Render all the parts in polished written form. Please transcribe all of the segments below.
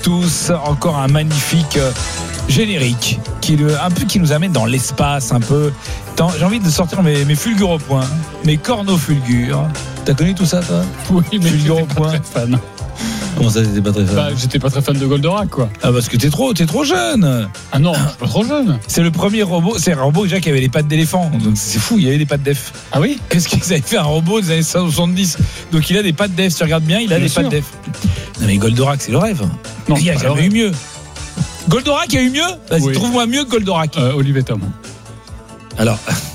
Tous, encore un magnifique générique qui nous amène dans l'espace un peu. J'ai envie de sortir mes fulgures au point, mes corneaux fulgures. T'as connu tout ça, toi? Oui, mais fulgures j'étais pas très fan. Comment ça, t'étais pas très fan? J'étais pas très fan de Goldorak, quoi. Ah, parce que t'es trop jeune. Ah non, je suis pas trop jeune. C'est le premier robot, c'est un robot déjà qui avait les pattes d'éléphant. Donc c'est fou, il y avait des pattes d'EF. Ah oui? Qu'est-ce qu'ils avaient fait un robot des années 70? Donc il a des pattes d'EF, si tu regardes bien, il a des pattes d'EF. Non mais Goldorak, c'est le rêve. Non, il n'y a jamais eu mieux. Goldorak a eu mieux? Vas-y, oui. Trouve-moi mieux que Goldorak. Olivier Tom. Alors.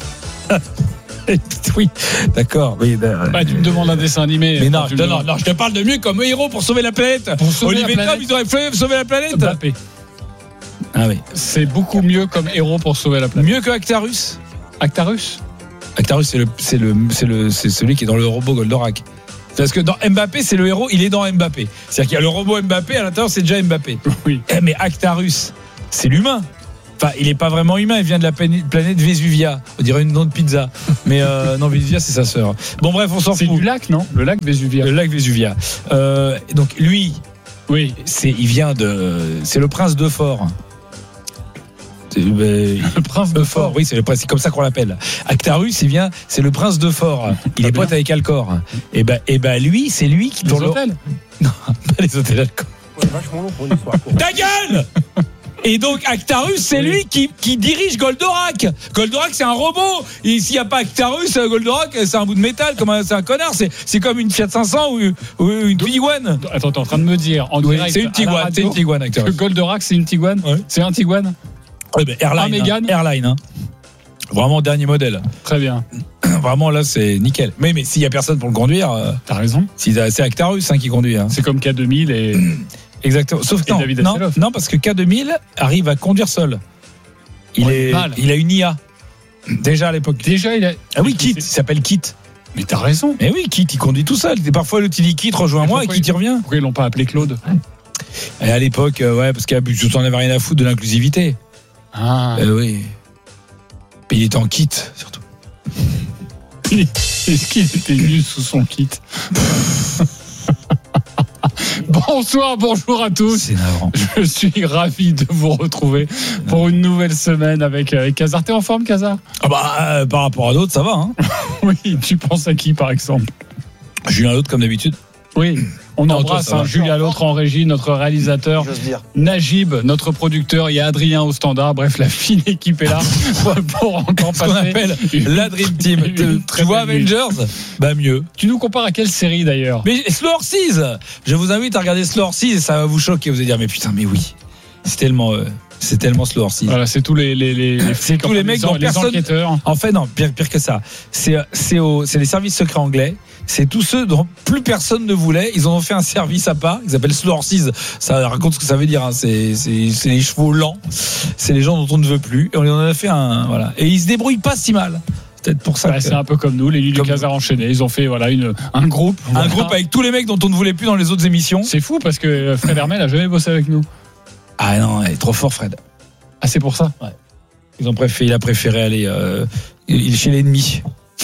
Oui, d'accord. Oui, tu me demandes un dessin animé. Mais non, je te parle de mieux comme héros pour sauver la planète. Olivier Tom, ils auraient fait sauver la planète. Mbappé. Ah oui. C'est beaucoup mieux comme héros pour sauver la planète. Mieux que Actarus. Actarus, c'est celui qui est dans le robot Goldorak. Parce que dans Mbappé, c'est le héros, il est dans Mbappé. C'est-à-dire qu'il y a le robot Mbappé, à l'intérieur, c'est déjà Mbappé. Oui. Mais Actarus, c'est l'humain. Enfin, il n'est pas vraiment humain, il vient de la planète Vesuvia. On dirait une nom de pizza. Mais non, Vesuvia, c'est sa sœur. Bon, bref, on s'en fout. C'est du lac, non? Le lac Vesuvia. Le lac Vesuvia. Donc, lui, oui. c'est le prince d'Euphore. Le prince d'Euphore. Oui, c'est comme ça qu'on l'appelle. Actarus, c'est le prince d'Euphore. Il est pote avec Alcor. Et lui, c'est lui qui tourne. Les hôtels? Non, pas les hôtels Alcor. Ouais, vachement long pour une histoire. Ta gueule! Et donc Actarus, c'est lui qui dirige Goldorak. Goldorak, c'est un robot. Et s'il n'y a pas Actarus, Goldorak, c'est un bout de métal, c'est un connard. C'est comme une Fiat 500 ou une Tiguan. Attends, t'es en train de me dire en direct c'est une Tiguan, Actarus. Que Goldorak, c'est une Tiguan? Ouais. C'est un Tiguan? Ouais, Airline. Airline. Vraiment dernier modèle. Très bien. Vraiment là, c'est nickel. Mais s'il n'y a personne pour le conduire, t'as raison. C'est Actarus qui conduit. C'est comme K2000 et. Exactement. Sauf que non, parce que K2000 arrive à conduire seul. Il a une IA. Déjà à l'époque. Déjà, il a. Ah oui, Kit. Il s'appelle Kit. Mais t'as raison. Mais oui, Kit, il conduit tout seul. Parfois, l'autre, il dit Kit, rejoins-moi, et Kit, il revient. Pourquoi ils l'ont pas appelé Claude? Et à l'époque, parce que tu t'en avais rien à foutre de l'inclusivité. Ah. Oui. Et il était en kit, surtout. Est-ce qu'il était nu sous son kit? Bonsoir, bonjour à tous. C'est navrant. Je suis ravi de vous retrouver pour une nouvelle semaine avec Kazar. T'es en forme, Kazar? Par rapport à d'autres, ça va. Hein. Oui, tu penses à qui, par exemple? Julien Lautre, comme d'habitude. Oui, on embrasse Julien Lautre en régie, notre réalisateur, Najib, notre producteur, il y a Adrien au standard. Bref, la fine équipe est là pour encore passer. Ce qu'on appelle la Dream Team. Tu vois Avengers? Mieux. Tu nous compares à quelle série d'ailleurs? Mais Slow Horses. Je vous invite à regarder Slow Horses et ça va vous choquer. Vous allez dire, mais putain, mais oui. C'est tellement Slow Horses. Voilà, c'est tous les mecs dont personne. Enquêteurs. En fait, non, pire que ça. C'est les services secrets anglais. C'est tous ceux dont plus personne ne voulait. Ils en ont fait un service à part. Ils s'appellent Slow Horses. Ça raconte ce que ça veut dire. Hein. C'est les chevaux lents. C'est les gens dont on ne veut plus. Et on en a fait un. Voilà. Et ils se débrouillent pas si mal. Peut-être pour ça. C'est un peu comme nous, les nuits du Kazar enchaînés. Ils ont fait un groupe. Un groupe avec tous les mecs dont on ne voulait plus dans les autres émissions. C'est fou parce que Fred Hermel a jamais bossé avec nous. Ah non, il est trop fort, Fred. Ah, c'est pour ça? Ouais. Il a préféré aller chez l'ennemi.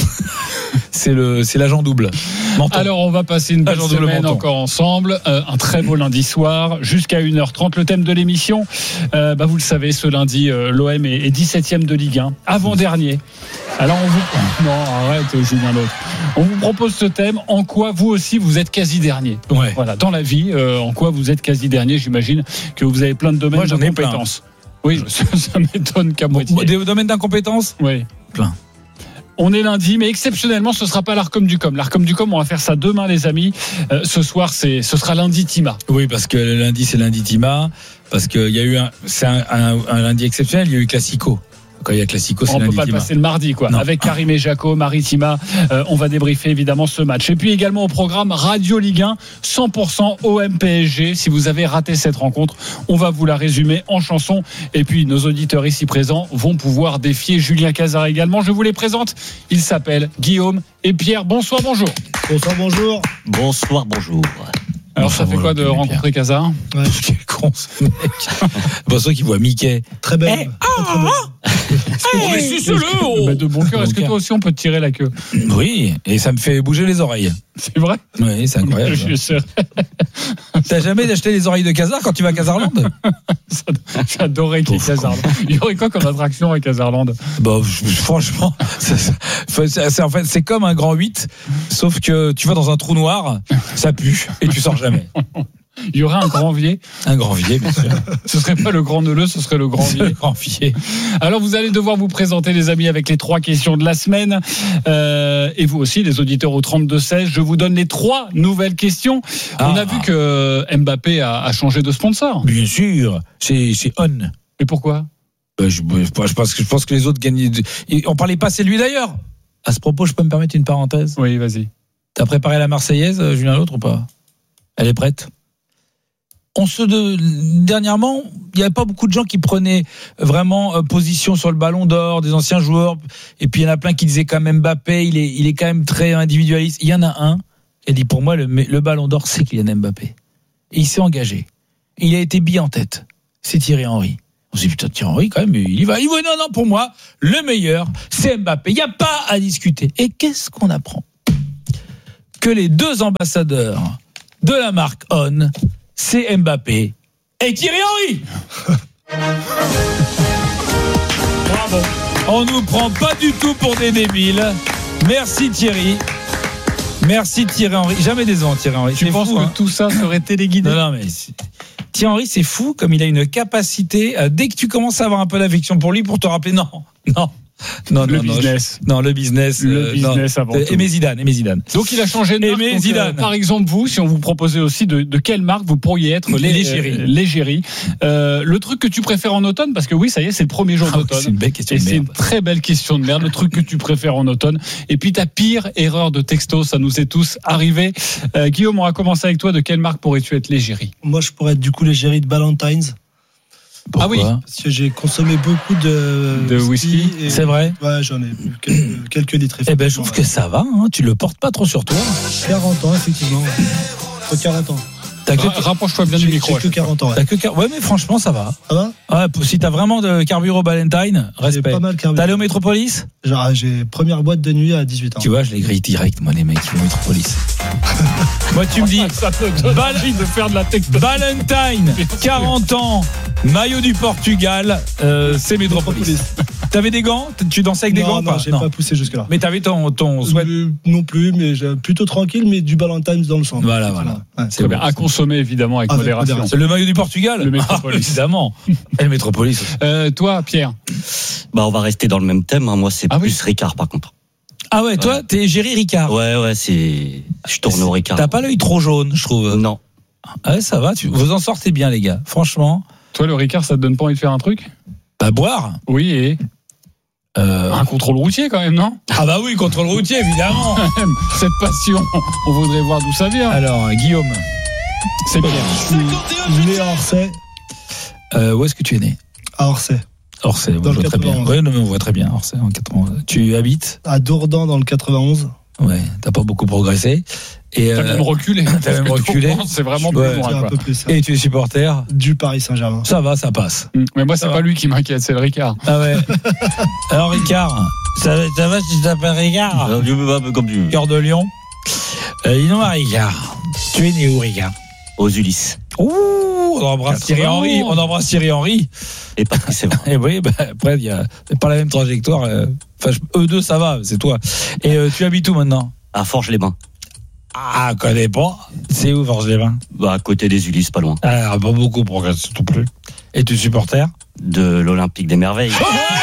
C'est l'agent double. Menton. Alors on va passer une belle semaine encore ensemble, un très beau lundi soir jusqu'à 1h30. Le thème de l'émission, vous le savez, ce lundi l'OM est 17e de Ligue 1, avant-dernier. Alors non, arrête Julien Lautre. On vous propose ce thème, en quoi vous aussi vous êtes quasi dernier. Ouais. Voilà, dans la vie, en quoi vous êtes quasi dernier. J'imagine que vous avez plein de domaines de compétences. Oui, ça m'étonne qu'à moitié. Des domaines d'incompétence? Oui. Plein. On est lundi, mais exceptionnellement, ce ne sera pas l'Arcom du Com. L'Arcom du Com, on va faire ça demain, les amis. Ce soir, ce sera lundi Tima. Oui, parce que le lundi, c'est lundi Tima. Parce qu'il y a eu un lundi exceptionnel, il y a eu Classico. Quand il y a Classico, c'est lundi. On peut pas le passer le mardi, quoi. Non. Avec Karim et Jaco, Maritima, on va débriefer évidemment ce match. Et puis également au programme Radio Ligue 1, 100% OM PSG. Si vous avez raté cette rencontre, on va vous la résumer en chanson. Et puis nos auditeurs ici présents vont pouvoir défier Julien Cazard également. Je vous les présente. Ils s'appellent Guillaume et Pierre. Bonsoir, bonjour. Bonsoir, bonjour. Bonsoir, bonjour. Alors ça fait quoi de rencontrer Cazard? Ouais. con, ce mec. Pour ceux qui voient Mickey. Très belle. Très belle. Mais suce-le. De bon cœur, est-ce que toi aussi on peut te tirer la queue? Oui, et ça me fait bouger les oreilles. C'est vrai? Oui, c'est incroyable. Je suis sûr. T'as jamais acheté les oreilles de Casar quand tu vas à Casarland? J'adorais qu'il y ait Casarland. Il y aurait quoi comme attraction à Casarland? Bon, franchement, en fait, c'est comme un grand 8, sauf que tu vas dans un trou noir, ça pue, et tu sors jamais. Il y aurait un grand vier. Un grand vier, bien sûr. Ce serait pas le grand Neuleux, ce serait le grand vier. Le grand vier. Alors vous allez devoir vous présenter, les amis, avec les 3 questions de la semaine. Et vous aussi, les auditeurs au 32-16. Je vous donne les 3 nouvelles questions. On a vu que Mbappé a changé de sponsor. Bien sûr, c'est On. Et pourquoi? Je pense que les autres gagnent. On parlait pas, c'est lui d'ailleurs. À ce propos, je peux me permettre une parenthèse? Oui, vas-y. T'as préparé la Marseillaise, Julien L'autre, ou pas? Elle est prête? Dernièrement, il n'y avait pas beaucoup de gens qui prenaient vraiment position sur le ballon d'or, des anciens joueurs. Et puis il y en a plein qui disaient quand même Mbappé, il est quand même très individualiste. Il y en a un qui a dit pour moi le ballon d'or c'est Kylian Mbappé. Et il s'est engagé. Il a été mis en tête. C'est Thierry Henry. On s'est dit putain, Thierry Henry quand même, il y va. Il va non, pour moi le meilleur c'est Mbappé. Il n'y a pas à discuter. Et qu'est-ce qu'on apprend? Que les 2 ambassadeurs de la marque On, c'est Mbappé et Thierry Henry. Bravo. On nous prend pas du tout pour des débiles. Merci Thierry. Merci Thierry Henry. Jamais décevant Thierry Henry. Tu penses que tout ça serait téléguidé? Non, mais Thierry Henry, c'est fou comme il a une capacité. Dès que tu commences à avoir un peu d'affection pour lui, pour te rappeler, non. Le business. Le business avant tout. Aimé Zidane. Donc il a changé de marque. Zidane. Par exemple, vous, si on vous proposait aussi de quelle marque vous pourriez être? L'égérie. Le truc que tu préfères en automne, parce que oui, ça y est, c'est le premier jour d'automne. C'est une belle question de merde. C'est une très belle question de merde. Le truc que tu préfères en automne. Et puis ta pire erreur de texto, ça nous est tous arrivé. Guillaume, on va commencer avec toi. De quelle marque pourrais-tu être l'égérie? Moi, je pourrais être du coup l'égérie de Ballantines. Pourquoi? Ah oui, parce que j'ai consommé beaucoup de whisky. C'est vrai? Ouais, j'en ai bu quelques litres. Eh ben, je trouve que ça va, hein. Tu le portes pas trop sur toi. 40 ans, effectivement. 40 ans. Rapproche-toi bien du micro. J'ai que 40 ans. Ouais, mais franchement, ça va. Ça va? Ouais, si t'as vraiment de carburant Valentine, respect. J'ai pas mal carburant. T'es allé au Métropolis? Genre, j'ai première boîte de nuit à 18 ans. Tu vois, je les grille direct, moi, les mecs qui vont au Métropolis. Moi, tu me dis, ça te donne envie de faire de la texto. Valentine, 40 ans, maillot du Portugal, c'est Métropolis. T'avais des gants? Tu dansais avec des gants? Non, j'ai pas poussé jusque-là. Mais t'avais ton sweat? Non plus, mais plutôt tranquille, mais du Ballantines dans le sang. Voilà. Ouais. C'est bien. À consommer, évidemment, avec modération. Le maillot du Portugal? Le Métropolis. Évidemment. Et le Métropolis. Toi, Pierre? On va rester dans le même thème. Moi, c'est plus Ricard, par contre. Ah ouais, toi, t'es Géry Ricard. Ouais, je tourne au Ricard. T'as pas l'œil trop jaune, je trouve. Non. Ah ouais, ça va, vous en sortez bien, les gars. Franchement. Toi, le Ricard, ça te donne pas envie de faire un truc? Boire. Oui, et un contrôle routier quand même, non? Ah bah oui, contrôle routier, évidemment. Cette passion, on voudrait voir d'où ça vient. Alors, Guillaume. C'est bien. Je suis né à Orsay. Où est-ce que tu es né? À Orsay. Orsay, on voit très bien. Oui, on voit très bien Orsay en 91. Tu habites? À Dourdan dans le 91. Ouais, t'as pas beaucoup progressé. Et t'as même reculé. C'est vraiment plus loin. Un peu plus, et tu es supporter du Paris Saint-Germain. Ça va, ça passe. Mais moi, c'est pas lui qui m'inquiète, c'est le Ricard. Ah ouais. Alors Ricard, ça va si tu t'appelles Ricard? Comme du Cœur de Lion. Dis-nous, Ricard, tu es né où, Ricard? Aux Ulysses. Ouh, on embrasse Thierry Henry. Et Patrice, c'est vrai. Et oui, après, il y a pas la même trajectoire. Enfin, eux deux, ça va, c'est toi. Et tu habites où maintenant? À Forges-les-Bains. Ah, connais pas. C'est où, Forges-les-Bains? À côté des Ulysses, pas loin. Ah, pas beaucoup progressé non plus. Et tu es supporter? De l'Olympique des Merveilles.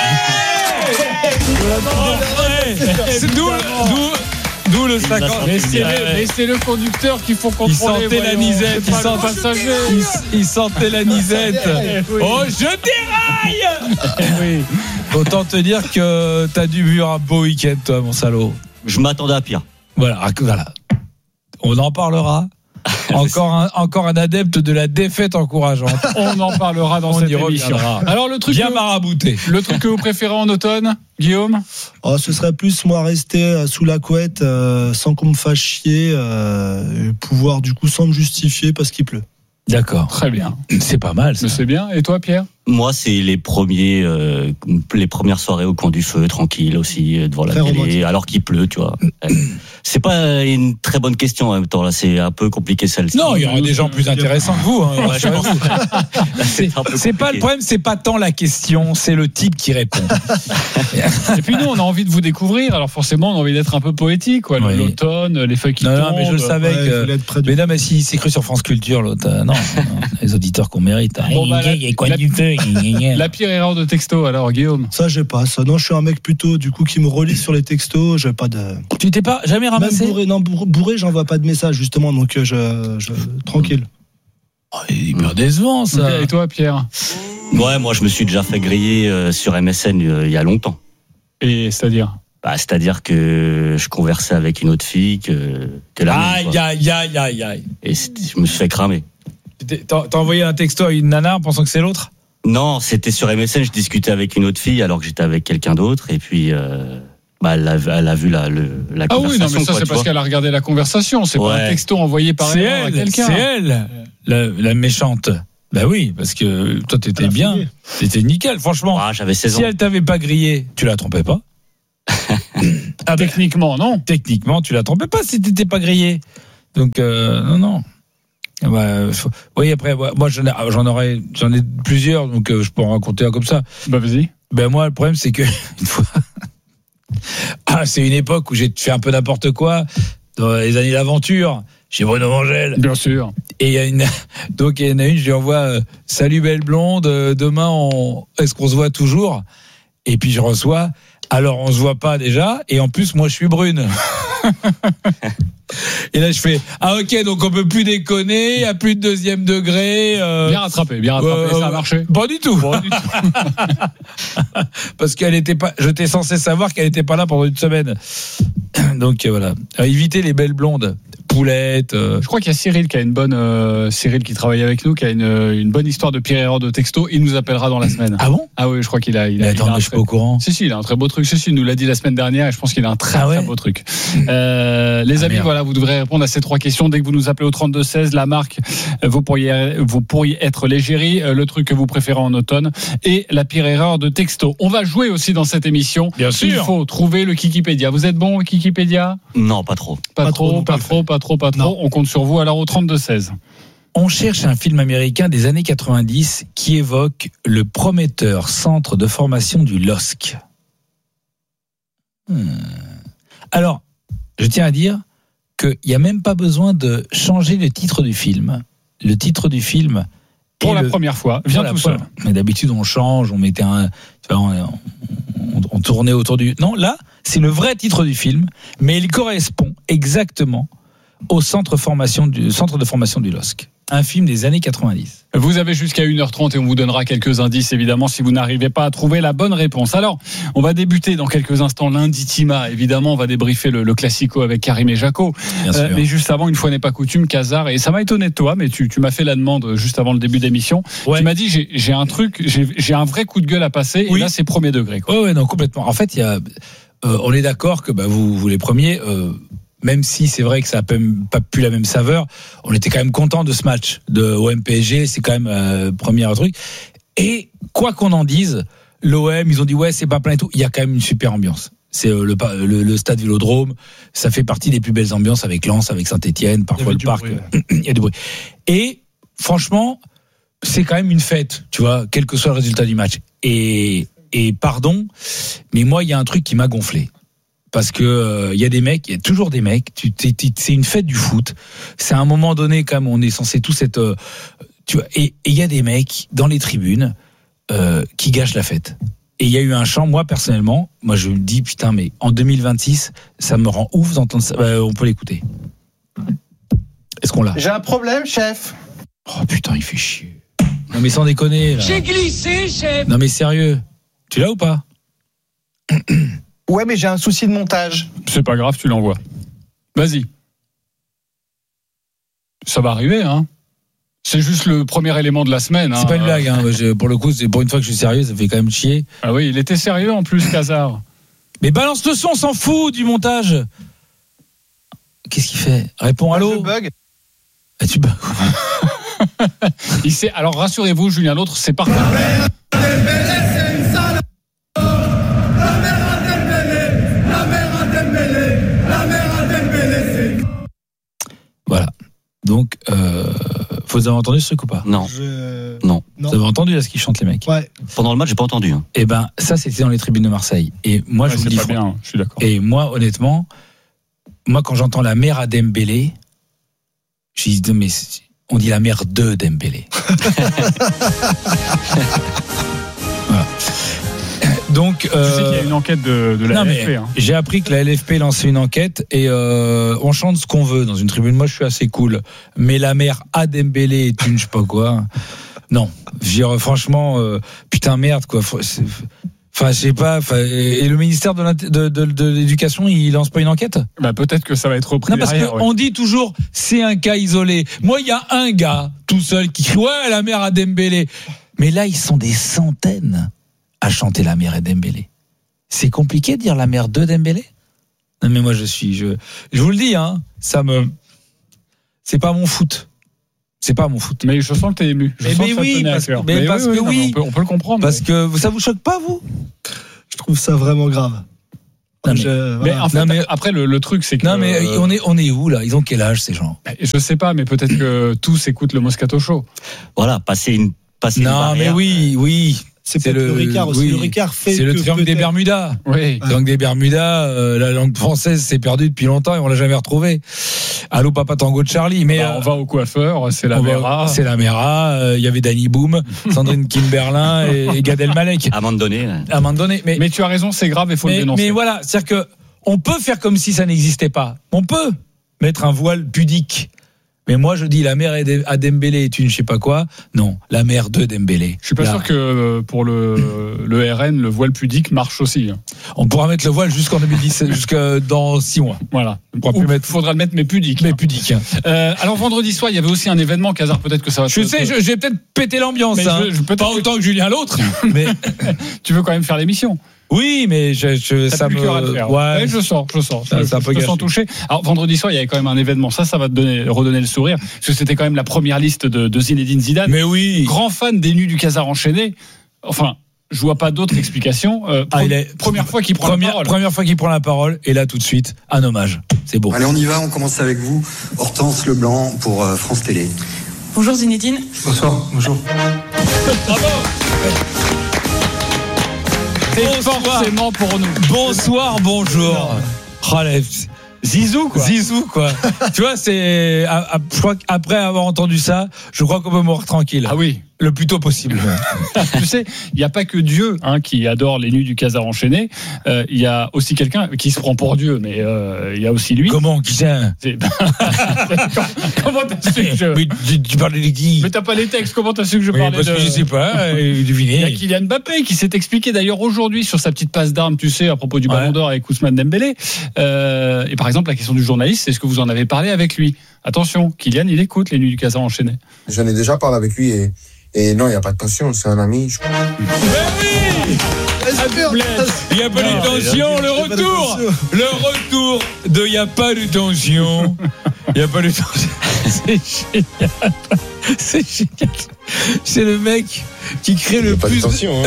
D'où le 50. Mais c'est le conducteur qu'il faut contrôler. Il sentait la nisette. Il sentait la nisette. Oh, je déraille. Oui. Autant te dire que t'as dû vivre un beau week-end, toi, mon salaud. Je m'attendais à pire. Voilà. On en parlera. Encore un adepte de la défaite encourageante. On en parlera dans cette émission. Alors le truc bien marabouté. Le truc que vous préférez en automne, Guillaume? Ce serait plus moi rester sous la couette sans qu'on me fasse chier, pouvoir du coup sans me justifier parce qu'il pleut. D'accord. Très bien. C'est pas mal, ça. Mais c'est bien. Et toi, Pierre? Moi, c'est les premières soirées au coin du feu, tranquille aussi, devant la Très télé, romantique. alors qu'il pleut, tu vois. C'est pas une très bonne question en même temps, là. C'est un peu compliqué celle-ci. Non, il y aurait des gens plus intéressants que vous. Hein, rassurez-vous. C'est pas le problème, c'est pas tant la question, c'est le type qui répond. Et puis nous, on a envie de vous découvrir. Alors forcément, on a envie d'être un peu poétique, quoi. Oui. L'automne, les feuilles qui tombent. Non, mais je le savais Ouais, il fallait être près que. du- Mais non, mais si c'est cru sur France Culture, l'autre. Non, les auditeurs qu'on mérite. Bon, bah, Il y a quoi du feu. La pire erreur de texto, alors, Guillaume? Ça, j'ai pas. Ça, non, je suis un mec plutôt, du coup, qui me relie sur les textos. J'ai pas de. Tu t'es pas jamais Même ramassé? bourré, non, bourré, j'envoie pas de message, justement, donc tranquille. Oh, il est hyper décevant, ça. Et toi, Pierre? Ouais, moi, je me suis déjà fait griller sur MSN il y a longtemps. Et c'est-à-dire? Bah, c'est-à-dire que je conversais avec une autre fille que la même, Aïe, quoi. aïe. Et je me suis fait cramer. T'as envoyé un texto à une nana en pensant que c'est l'autre? Non, c'était sur MSN, je discutais avec une autre fille alors que j'étais avec quelqu'un d'autre. Et puis, bah, elle a vu la Ah conversation. oui, non, mais ça, quoi, c'est tu parce vois. qu'elle a regardé la conversation. C'est pas Ouais. un texto envoyé par C'est erreur à elle, quelqu'un. c'est elle, la méchante. Bah oui, parce que toi, t'étais bien. fouillé. T'étais nickel, franchement. Ah, j'avais 16 Si ans. elle t'avait pas grillé, tu la trompais pas. Ah ben, Techniquement, non. techniquement, tu la trompais pas si t'étais pas grillé. Donc, non. Oui, après, moi, j'en ai plusieurs, donc je peux en raconter un comme ça. Bah, vas-y. Ben moi, le problème, c'est que une fois, c'est une époque où j'ai fait un peu n'importe quoi dans les années d'aventure chez Bruno Mangel. Bien sûr. Et il y en a une, je lui envoie salut belle blonde, demain est-ce qu'on se voit toujours? Et puis je reçois alors on se voit pas déjà et en plus moi je suis brune. Et là je fais ok, donc on peut plus déconner, il y a plus de deuxième degré. Bien rattrapé, ça a marché. Pas du tout. Bon, du tout. Parce qu'elle était pas, j'étais censé savoir qu'elle était pas là pendant une semaine. Donc voilà, évitez les belles blondes. Poulette. Je crois qu'il y a Cyril qui a une bonne Cyril qui travaille avec nous, qui a une bonne histoire de pire erreur de texto. Il nous appellera dans la semaine. Ah bon? Ah oui, je crois qu'il a. Mais attends, je suis pas au courant. Si, il a un très beau truc. Si, il nous l'a dit la semaine dernière et je pense qu'il a un très beau truc. Les amis, merde. voilà, vous devrez répondre à ces trois questions dès que vous nous appelez au 32-16. La marque, vous pourriez être l'égérie, le truc que vous préférez en automne et la pire erreur de texto. On va jouer aussi dans cette émission. Bien sûr. Il faut trouver le Kikipédia. Vous êtes bon au Kikipédia? Non, pas trop. Pas trop. Non. On compte sur vous alors au 32-16. On cherche un film américain des années 90 qui évoque le prometteur centre de formation du LOSC. Alors, je tiens à dire qu'il n'y a même pas besoin de changer le titre du film. Le titre du film Pour est la le- première fois, vient Voilà, tout seul. Mais d'habitude, on change, on mettait on tournait autour du. Non, là, c'est le vrai titre du film, mais il correspond exactement au centre de formation du LOSC. Un film des années 90. Vous avez jusqu'à 1h30 et on vous donnera quelques indices, évidemment, si vous n'arrivez pas à trouver la bonne réponse. Alors, on va débuter dans quelques instants l'Inditima. Évidemment, on va débriefer le Classico avec Karim et Jaco. Bien sûr. Mais juste avant, une fois n'est pas coutume, Casar, et ça m'a étonné de toi, mais tu m'as fait la demande juste avant le début d'émission. Ouais. Tu m'as dit, j'ai un truc, j'ai un vrai coup de gueule à passer, Oui. et là, c'est premier degré, quoi. Ouais, non, complètement. En fait, il y a, on est d'accord que vous les premiers, même si c'est vrai que ça a pas plus la même saveur, on était quand même content de ce match de OM-PSG. C'est quand même premier truc. Et quoi qu'on en dise, l'OM, ils ont dit ouais, c'est pas plein et tout. Il y a quand même une super ambiance. C'est le stade Vélodrome. Ça fait partie des plus belles ambiances avec Lens, avec Saint-Étienne, parfois le parc. Il y a du bruit. Et franchement, c'est quand même une fête, tu vois, quel que soit le résultat du match. Et pardon, mais moi, il y a un truc qui m'a gonflé. Parce que il y a des mecs, il y a toujours des mecs. C'est une fête du foot. C'est à un moment donné, quand même, on est censé tous être. Tu vois, et il y a des mecs dans les tribunes qui gâchent la fête. Et il y a eu un chant, moi personnellement, moi je me dis putain, mais en 2026, ça me rend ouf d'entendre ça. On peut l'écouter. Est-ce qu'on l'a? J'ai un problème, chef. Oh putain, il fait chier. Non mais sans déconner. Là. J'ai glissé, chef. Non mais sérieux, tu l'as ou pas? Ouais, mais j'ai un souci de montage. C'est pas grave, tu l'envoies. Vas-y. Ça va arriver, hein. C'est juste le premier élément de la semaine. C'est pas une blague, hein. Pour le coup, c'est pour une fois que je suis sérieux, ça fait quand même chier. Ah oui, il était sérieux en plus, Casar. Mais balance le son, on s'en fout du montage. Qu'est-ce qu'il fait? Réponds, allô? Je bug. Ah, tu bugs. Alors rassurez-vous, Julien L'autre, c'est parti. Voilà. Donc, vous avez entendu ce truc ou pas? Non. Non. Vous avez entendu là ce qu'ils chantent les mecs? Ouais. Pendant le match, j'ai pas entendu. Hein. Eh ben, ça c'était dans les tribunes de Marseille. Et moi, je vous le dis, pas bien, je suis d'accord. Et moi, honnêtement, quand j'entends la mère à Dembélé, je dis, mais on dit la mère de Dembélé. Voilà. Donc, Tu sais qu'il y a une enquête de la LFP. Hein. J'ai appris que la LFP lançait une enquête et on chante ce qu'on veut dans une tribune. Moi, je suis assez cool. Mais la mère à Dembélé est une je sais pas quoi. Non, je veux dire, franchement, putain merde quoi. Enfin, je sais pas. Et le ministère de l'Éducation, il lance pas une enquête? Bah, peut-être que ça va être repris. Non, parce derrière, qu'on dit toujours c'est un cas isolé. Moi, il y a un gars tout seul qui crie ouais la mère à Dembélé. Mais là, ils sont des centaines à chanter la mère à Dembélé. C'est compliqué de dire la mère de Dembélé? Non, mais moi, je vous le dis, hein, c'est pas mon foot. C'est pas mon foot. Mais je sens que t'es ému. Mais oui, parce que oui. On peut le comprendre. Parce que ça vous choque pas, vous? Je trouve ça vraiment grave. Non, mais en fait, après le truc c'est que non mais on est où là? Ils ont quel âge ces gens? Je sais pas, mais peut-être que tous écoutent le Moscato Show. Voilà, passer une non mais oui. C'est le Ricard aussi. Oui. Le Ricard fait. C'est le triangle des Bermudas. Oui. Le triangle des Bermudas. La langue française s'est perdue depuis longtemps et on l'a jamais retrouvée. Allô papa tango de Charlie. Mais on va au coiffeur, c'est la Mera. C'est la Mera. Il y avait Danny Boom, Sandrine Kimberlin et Gad Elmalek. À un moment donné. Mais tu as raison, c'est grave, il faut le dénoncer. Mais voilà, c'est-à-dire que on peut faire comme si ça n'existait pas. On peut mettre un voile pudique. Mais moi, je dis la mère à Dembélé est une je sais pas quoi. Non, la mère de Dembélé. Je suis pas sûr que pour le RN, le voile pudique marche aussi. On pourra mettre le voile jusqu'en 2017, jusqu'à dans 6 mois. Voilà. Il faudra le mettre, mais pudique. Mais pudique. Alors vendredi soir, il y avait aussi un événement. Casar, peut-être que ça va. Je vais peut-être péter l'ambiance. Pas autant que Julien L'autre. Mais tu veux quand même faire l'émission. Oui, mais ça me. Ouais, je sens. Je me sens touché. Alors vendredi soir, il y avait quand même un événement. Ça va te redonner le sourire, parce que c'était quand même la première liste de Zinedine Zidane. Mais oui. Grand fan des Nus du Casar enchaîné. Enfin, je vois pas d'autre explication. Première fois qu'il prend la parole. Première fois qu'il prend la parole, et là tout de suite, un hommage. C'est beau. Allez, on y va. On commence avec vous, Hortense Leblanc pour France Télé. Bonjour Zinedine. Bonsoir. Bonjour. Bravo. C'est forcément pour nous. Bonsoir, bonjour. Zizou quoi. Tu vois, je crois qu'après avoir entendu ça, je crois qu'on peut mourir tranquille. Ah oui. Le plus tôt possible. Tu sais, il n'y a pas que Dieu qui adore les Nus du Casar enchaîné. Il y a aussi quelqu'un qui se prend pour Dieu, mais il y a aussi lui. Comment? Qui c'est? Comment t'as su que je... Tu parlais de qui? Mais t'as pas les textes, comment t'as su que je parlais parce que je sais pas, devinez. Il y a Kylian Mbappé qui s'est expliqué d'ailleurs aujourd'hui sur sa petite passe d'armes, tu sais, à propos du Ballon d'Or avec Ousmane Dembélé. Et par exemple, la question du journaliste, c'est est-ce que vous en avez parlé avec lui? Attention, Kylian, il écoute les Nus du Casar enchaîné. J'en ai déjà parlé avec lui et non, il n'y a pas de tension, c'est un ami. Oui, il n'y a pas de tension, le retour de il n'y a pas de tension. Il n'y a pas de tension. C'est génial. C'est le mec qui crée le plus de tension.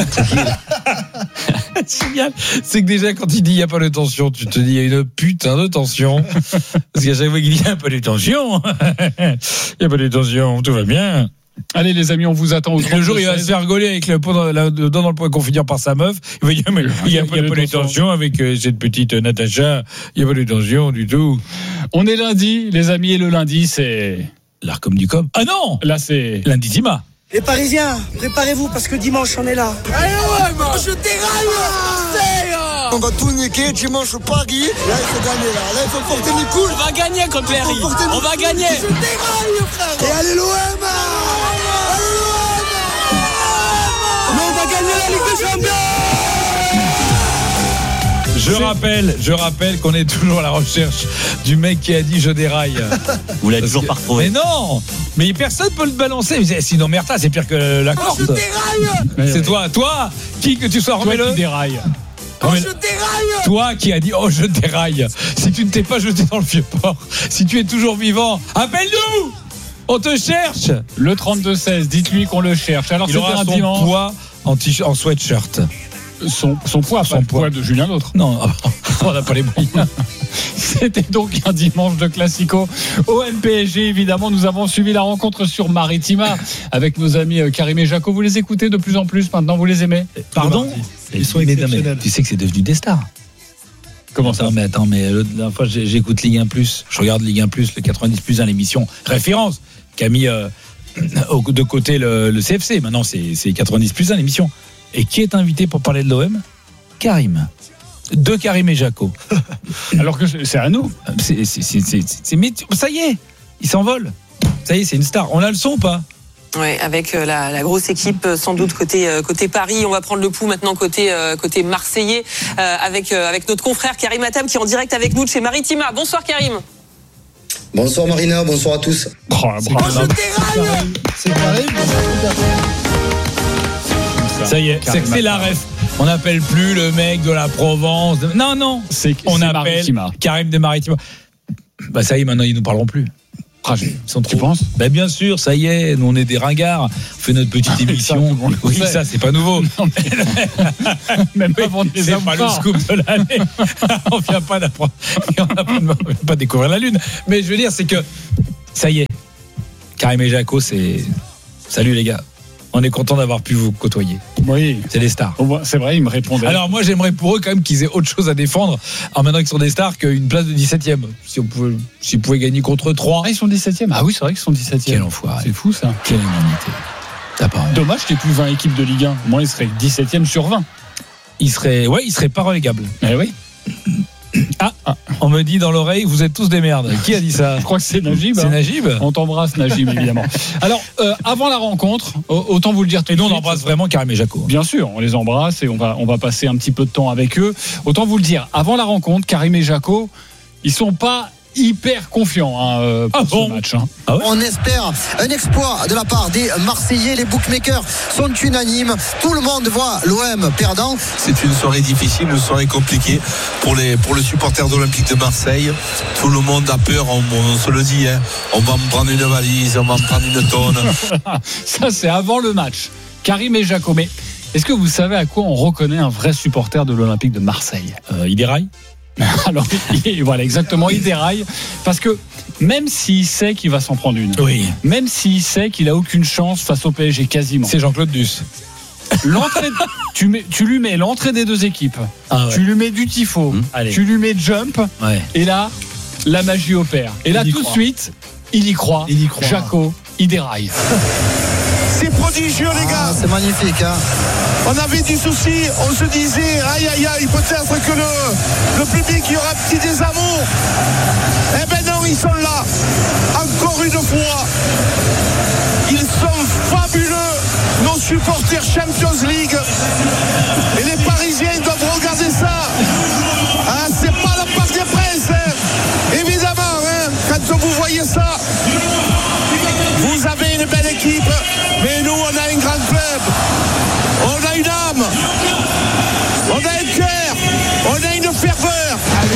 C'est génial. C'est que déjà quand il dit il n'y a pas de tension, tu te dis il y a une putain de tension. Parce qu'à chaque fois qu'il dit il n'y a pas de tension, il n'y a pas de tension, tout va bien. Allez les amis, on vous attend au le jour il va se faire gauler avec le dent dans le poing configure par sa meuf. Il va dire mais il n'y a pas de tension avec cette petite Natacha. Il n'y a pas de tension du tout. On est lundi les amis, et le lundi c'est l'art comme du com. Ah non, là c'est l'Indissima. Les Parisiens, préparez-vous parce que dimanche on est là. Allez ouais, moi je déraille Marseille. On va tout niquer dimanche au Paris. Là il faut gagner là il faut porter les couilles. On va gagner contre Paris. On va gagner. Je déraille frère. Et allez l'OM. Mais on va gagner la Ligue des Champions. Je rappelle qu'on est toujours à la recherche du mec qui a dit je déraille. Vous l'avez toujours pas retrouvé. Mais non, mais personne peut le balancer. Sinon Merta, c'est pire que la corde. Je déraille. C'est toi, qui que tu sois, remets-le. Qui déraille. Je déraille. Toi qui as dit oh je déraille. Si tu ne t'es pas jeté dans le vieux port, si tu es toujours vivant, appelle-nous. On te cherche. Le 32-16, dites-lui qu'on le cherche. Alors Il c'était aura un son dimanche. poids en sweatshirt. Son poids, pas le poids de Julien D'autre. Non, on n'a pas les moyens. C'était donc un dimanche de Classico au MPSG. Évidemment, nous avons suivi la rencontre sur Maritima avec nos amis Karim et Jaco. Vous les écoutez de plus en plus maintenant, vous les aimez? Pardon? Ils sont Mais exceptionnels. tu sais que c'est devenu des stars. Comment ça? Mais attends, mais la dernière fois j'écoute Ligue 1+, je regarde Ligue 1+, le 90+1, l'émission référence qui a mis de côté le CFC. Maintenant c'est 90+1 l'émission. Et qui est invité pour parler de l'OM? Karim. De Karim et Jaco. Alors que c'est à nous. Mais ça y est, il s'envole. Ça y est, c'est une star. On a le son ou pas? Ouais, avec la grosse équipe sans doute côté Paris. On va prendre le pouls maintenant côté marseillais avec notre confrère Karim Attam qui est en direct avec nous de chez Maritima. Bonsoir Karim. Bonsoir Marina, bonsoir à tous. C'est Karim. Ça y est, c'est la ref. On n'appelle plus le mec de la Provence. Non. On appelle Maritima. Karim de Maritima. Bah ça y est, maintenant ils nous parleront plus. Tu penses? Bah bien sûr, ça y est, nous on est des ringards. On fait notre petite émission. Oui, ça c'est pas nouveau. Même pas vendre des c'est pas le scoop de l'année. On vient pas d'apprendre. On vient pas découvrir la lune. Mais je veux dire, c'est que ça y est. Karim et Jaco, c'est. Salut les gars. On est content d'avoir pu vous côtoyer. Oui. C'est des stars. C'est vrai, ils me répondaient. Alors moi j'aimerais pour eux quand même qu'ils aient autre chose à défendre en maintenant qu'ils sont des stars qu'une place de 17e. S'ils pouvaient gagner contre 3. Ah, ils sont 17e. Ah oui, c'est vrai qu'ils sont 17e. Quel enfoiré. C'est fou ça. Quelle énormité. T'as pas honte. Dommage qu'il n'y ait plus 20 équipes de Ligue 1. Moi, ils seraient 17e sur 20. Il serait pas relégable. Eh oui. On me dit dans l'oreille, vous êtes tous des merdes. Qui a dit ça? Je crois que c'est Najib. C'est Najib. On t'embrasse Najib évidemment. Alors avant la rencontre, autant vous le dire tout de suite. Et nous on embrasse vraiment Karim et Jaco. Bien sûr, on les embrasse et on va passer un petit peu de temps avec eux. Autant vous le dire, avant la rencontre, Karim et Jaco, ils sont pas hyper confiants pour ce match. Ah ouais. On espère un exploit de la part des Marseillais. Les bookmakers sont unanimes. Tout le monde voit l'OM perdant. C'est une soirée difficile, une soirée compliquée pour le supporter de l'Olympique de Marseille. Tout le monde a peur, on se le dit. On va me prendre une valise, on va me prendre une tonne. Ça, c'est avant le match. Karim et Jaco. Mais est-ce que vous savez à quoi on reconnaît un vrai supporter de l'Olympique de Marseille? Il déraille. Alors voilà, exactement, il déraille parce que même s'il sait qu'il va s'en prendre une, oui. Même s'il sait qu'il a aucune chance face au PSG quasiment, c'est Jean-Claude Duss. L'entrée, tu lui mets l'entrée des deux équipes, tu lui mets du tifo, tu lui mets jump, et là la magie opère. Et là tout de suite, il y croit. Jaco, il déraille. C'est prodigieux les gars. C'est magnifique hein. On avait du souci, on se disait aïe aïe aïe, peut-être que le public y aura petit désamour. Eh ben non, ils sont là. Encore une fois. Ils sont fabuleux, nos supporters Champions League. Et les Parisiens doivent regarder ça. Ah, c'est pas la Parc des Princes hein. Évidemment hein, quand vous voyez ça. Vous avez une belle équipe, mais nous on a un grand club. On a une âme, on a un cœur, on a une ferveur.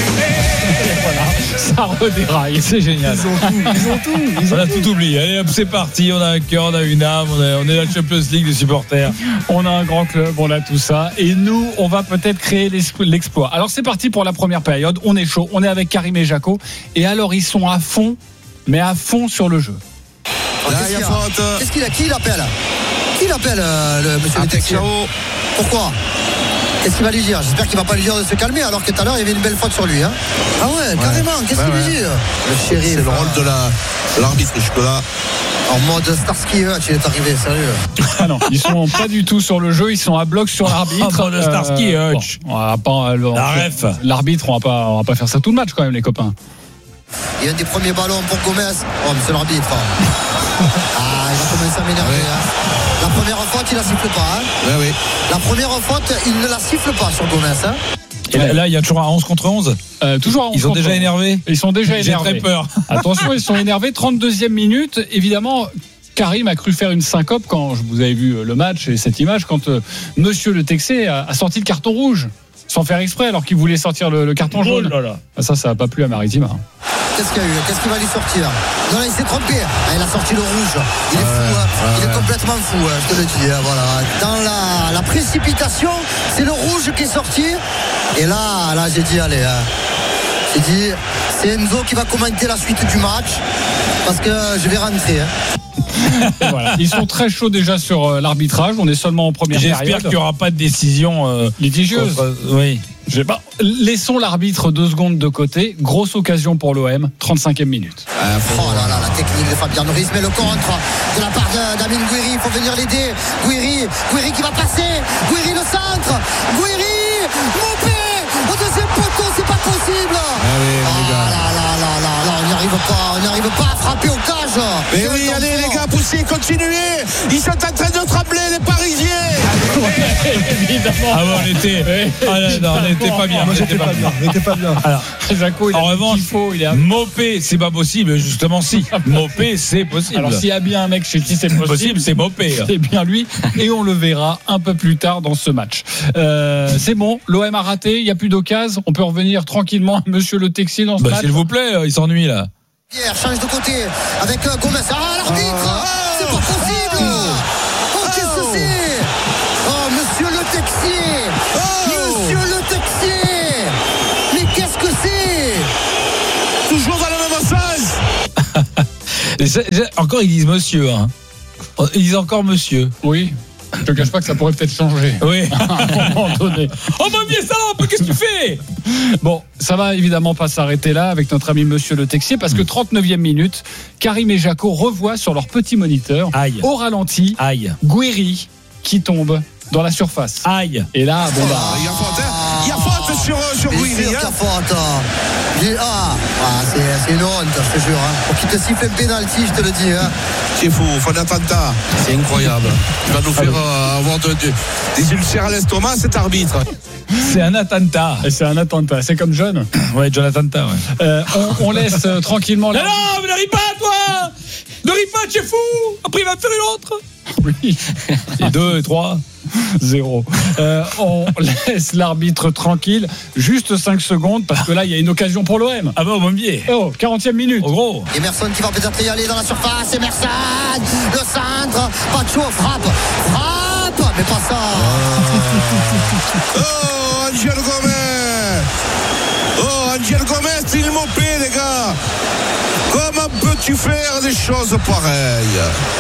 Voilà, ça redéraille, c'est génial. Ils ont tout. On a tout oublié. Allez hop, c'est parti. On a un cœur, on a une âme, on est la Champions League des supporters. On a un grand club, on a tout ça. Et nous, on va peut-être créer l'exploit. Alors c'est parti pour la première période. On est chaud, on est avec Karim et Jaco. Et alors ils sont à fond, mais à fond sur le jeu. Qu'est-ce qu'il a? Qui l'appelle? Qui l'appelle le monsieur le Texier? Pourquoi? Qu'est-ce qu'il va lui dire? J'espère qu'il va pas lui dire de se calmer alors que tout à l'heure il y avait une belle faute sur lui hein. Ah ouais, carrément, qu'est-ce qu'il lui dit? Le chéri. C'est le rôle de l'arbitre jusque-là. En mode Starsky Hutch, il est arrivé, sérieux. Ah non, ils sont pas du tout sur le jeu, ils sont à bloc sur l'arbitre. En mode Starsky Hutch. L'arbitre, on va pas faire ça tout le match quand même les copains. Il y a un des premiers ballons pour Gomez. Oh, monsieur l'arbitre. Ah, il va commencer à m'énerver. Hein. La première faute, il la siffle pas. Hein. Oui. La première faute, il ne la siffle pas sur Gomez. Hein. Et là, il y a toujours un 11 contre 11. Toujours un 11 Ils sont contre déjà 11. énervés. Ils sont déjà énervés. J'ai très peur. Attention, ils sont énervés. 32e minute. Évidemment, Karim a cru faire une syncope quand vous avez vu le match et cette image quand monsieur le Texé a sorti le carton rouge sans faire exprès alors qu'il voulait sortir le carton jaune. Oh là là. Ça n'a pas plu à Maritima. Qu'est-ce qu'il y a eu? Qu'est-ce qu'il va lui sortir? Non, là, il s'est trompé. Ah, il a sorti le rouge. Il est fou, hein. Il est complètement fou, hein, je te le dis, hein, voilà. Dans la précipitation, c'est le rouge qui est sorti. Et là, j'ai dit, allez, hein. J'ai dit, c'est Enzo qui va commenter la suite du match. Parce que je vais rentrer, hein. Voilà. Ils sont très chauds déjà sur l'arbitrage. On est seulement en première période. J'espère qu'il n'y aura pas de décision litigieuse. Oui. Je sais pas. Laissons l'arbitre 2 secondes de côté. Grosse occasion pour l'OM, 35e minute. Oh là là, la technique de Fabien Ruiz, mais le contre de la part d'Amine Gouiri, il faut venir l'aider. Gouiri qui va passer. Gouiri le centre. Gouiri, Mopé au deuxième poteau, c'est pas possible. On n'y arrive pas à frapper au cage. Mais oui, allez les gars, poussez, continuez. Ils sont en train de trembler, les Parisiens. Évidemment. Ah bon, on n'était pas bien. Moi, j'étais pas bien. Alors, Jaco, en revanche, il est Mopé, c'est pas possible. Justement, si. Mopé, c'est possible. Alors, s'il y a bien un mec chez qui c'est possible, c'est Mopé. C'est bien lui. Et on le verra un peu plus tard dans ce match. C'est bon, l'OM a raté. Il n'y a plus d'occasion. On peut revenir tranquillement à monsieur Le Texier dans ce match. S'il vous plaît, il s'ennuie là. Pierre change de côté avec Gomez. Ah, l'arbitre, c'est pas possible. Oh, qu'est-ce que c'est? Oh, monsieur Le Texier. Monsieur Le Texier. Mais qu'est-ce que c'est? Toujours dans le même sens. Encore, ils disent monsieur. Hein. Ils disent encore monsieur. Oui. Je te cache pas que ça pourrait peut-être changer. Oui. À un moment donné. Oh mon vieux salope, qu'est-ce que tu fais? Bon, ça va évidemment pas s'arrêter là avec notre ami monsieur Le Texier parce que 39e minute, Karim et Jaco revoient sur leur petit moniteur, au ralenti, Gouiri qui tombe dans la surface. Aïe. Et là, bon bah. Il y a faute sur Gouiri. Il y a faute. C'est une honte, je te jure. Hein. Pour qu'il te siffle un pénalty, je te le dis. Hein. C'est fou, un attentat. C'est incroyable. Il va nous faire avoir des ulcères à l'estomac, cet arbitre. C'est un attentat. C'est un attentat. C'est comme John. Ouais, John attentat. Ouais. On laisse tranquillement. Non, mais ne ris pas, toi. Ne ris pas, tu es fou. Après, il va faire une autre. Oui. Et 2, 3. 0. On laisse l'arbitre tranquille. Juste 5 secondes parce que là, il y a une occasion pour l'OM. Ah bon, mon biais. Oh, 40e minute. En gros. Emerson qui va peut-être y aller dans la surface. Emerson, le centre. Pacho frappe. Mais pas ça. Oh, Angel Gomez. Oh, Angel Gomez, il Mopé, les gars. Comment peux-tu faire des choses pareilles?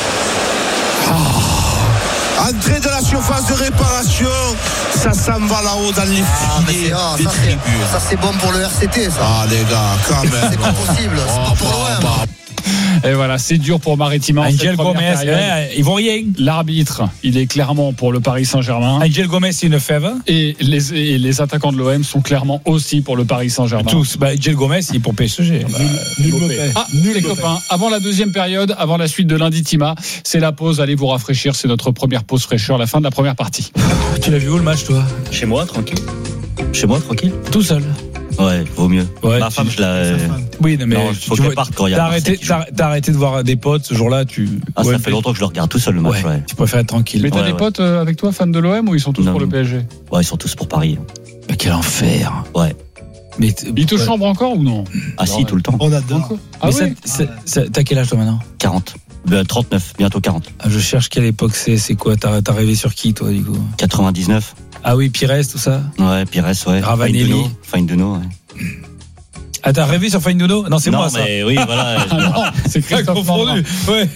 Entrée de la surface de réparation, ça s'en va là-haut dans les filets des tribunes. Ça c'est bon pour le RCT, ça. Ah les gars, quand même. C'est pas possible, c'est pas pour l'OM. Et voilà, c'est dur pour Maritima. Angel Gomez, ils vont rien. L'arbitre, il est clairement pour le Paris Saint-Germain. Angel Gomez, c'est une fève. Et les attaquants de l'OM sont clairement aussi pour le Paris Saint-Germain. Tous. Angel Gomez, il est pour PSG. Les copains, avant la deuxième période, avant la suite de lundi Tima, c'est la pause. Allez vous rafraîchir. C'est notre première pause fraîcheur, la fin de la première partie. Tu l'as vu où le match, toi? Chez moi, tranquille. Tout seul. Ouais, vaut mieux. Ouais, ma femme, je la. Oui, mais faut qu'elle parte quand il y a. T'as arrêté de voir des potes ce jour-là. Ça fait longtemps que je le regarde tout seul le match. Ouais. Tu préfères être tranquille. Mais t'as des potes avec toi, fans de l'OM, ou ils sont tous pour le PSG? Ouais, ils sont tous pour Paris. Mais quel enfer. Ouais. Mais ils te chambrent encore ou non? Ah si, tout le temps. On adore. Ah oui. T'as quel âge toi maintenant? 40. 39, bientôt 40. Je cherche quelle époque c'est quoi? T'as rêvé sur qui toi du coup? 99. Ah oui, Pires, tout ça? Ouais, Pires, ouais. Ravanelli. Fainduno, ouais. Ah, t'as rêvé sur Fainduno? Non, c'est moi ça. Non, mais oui, voilà. Non, c'est Christophe Landrin. Ouais.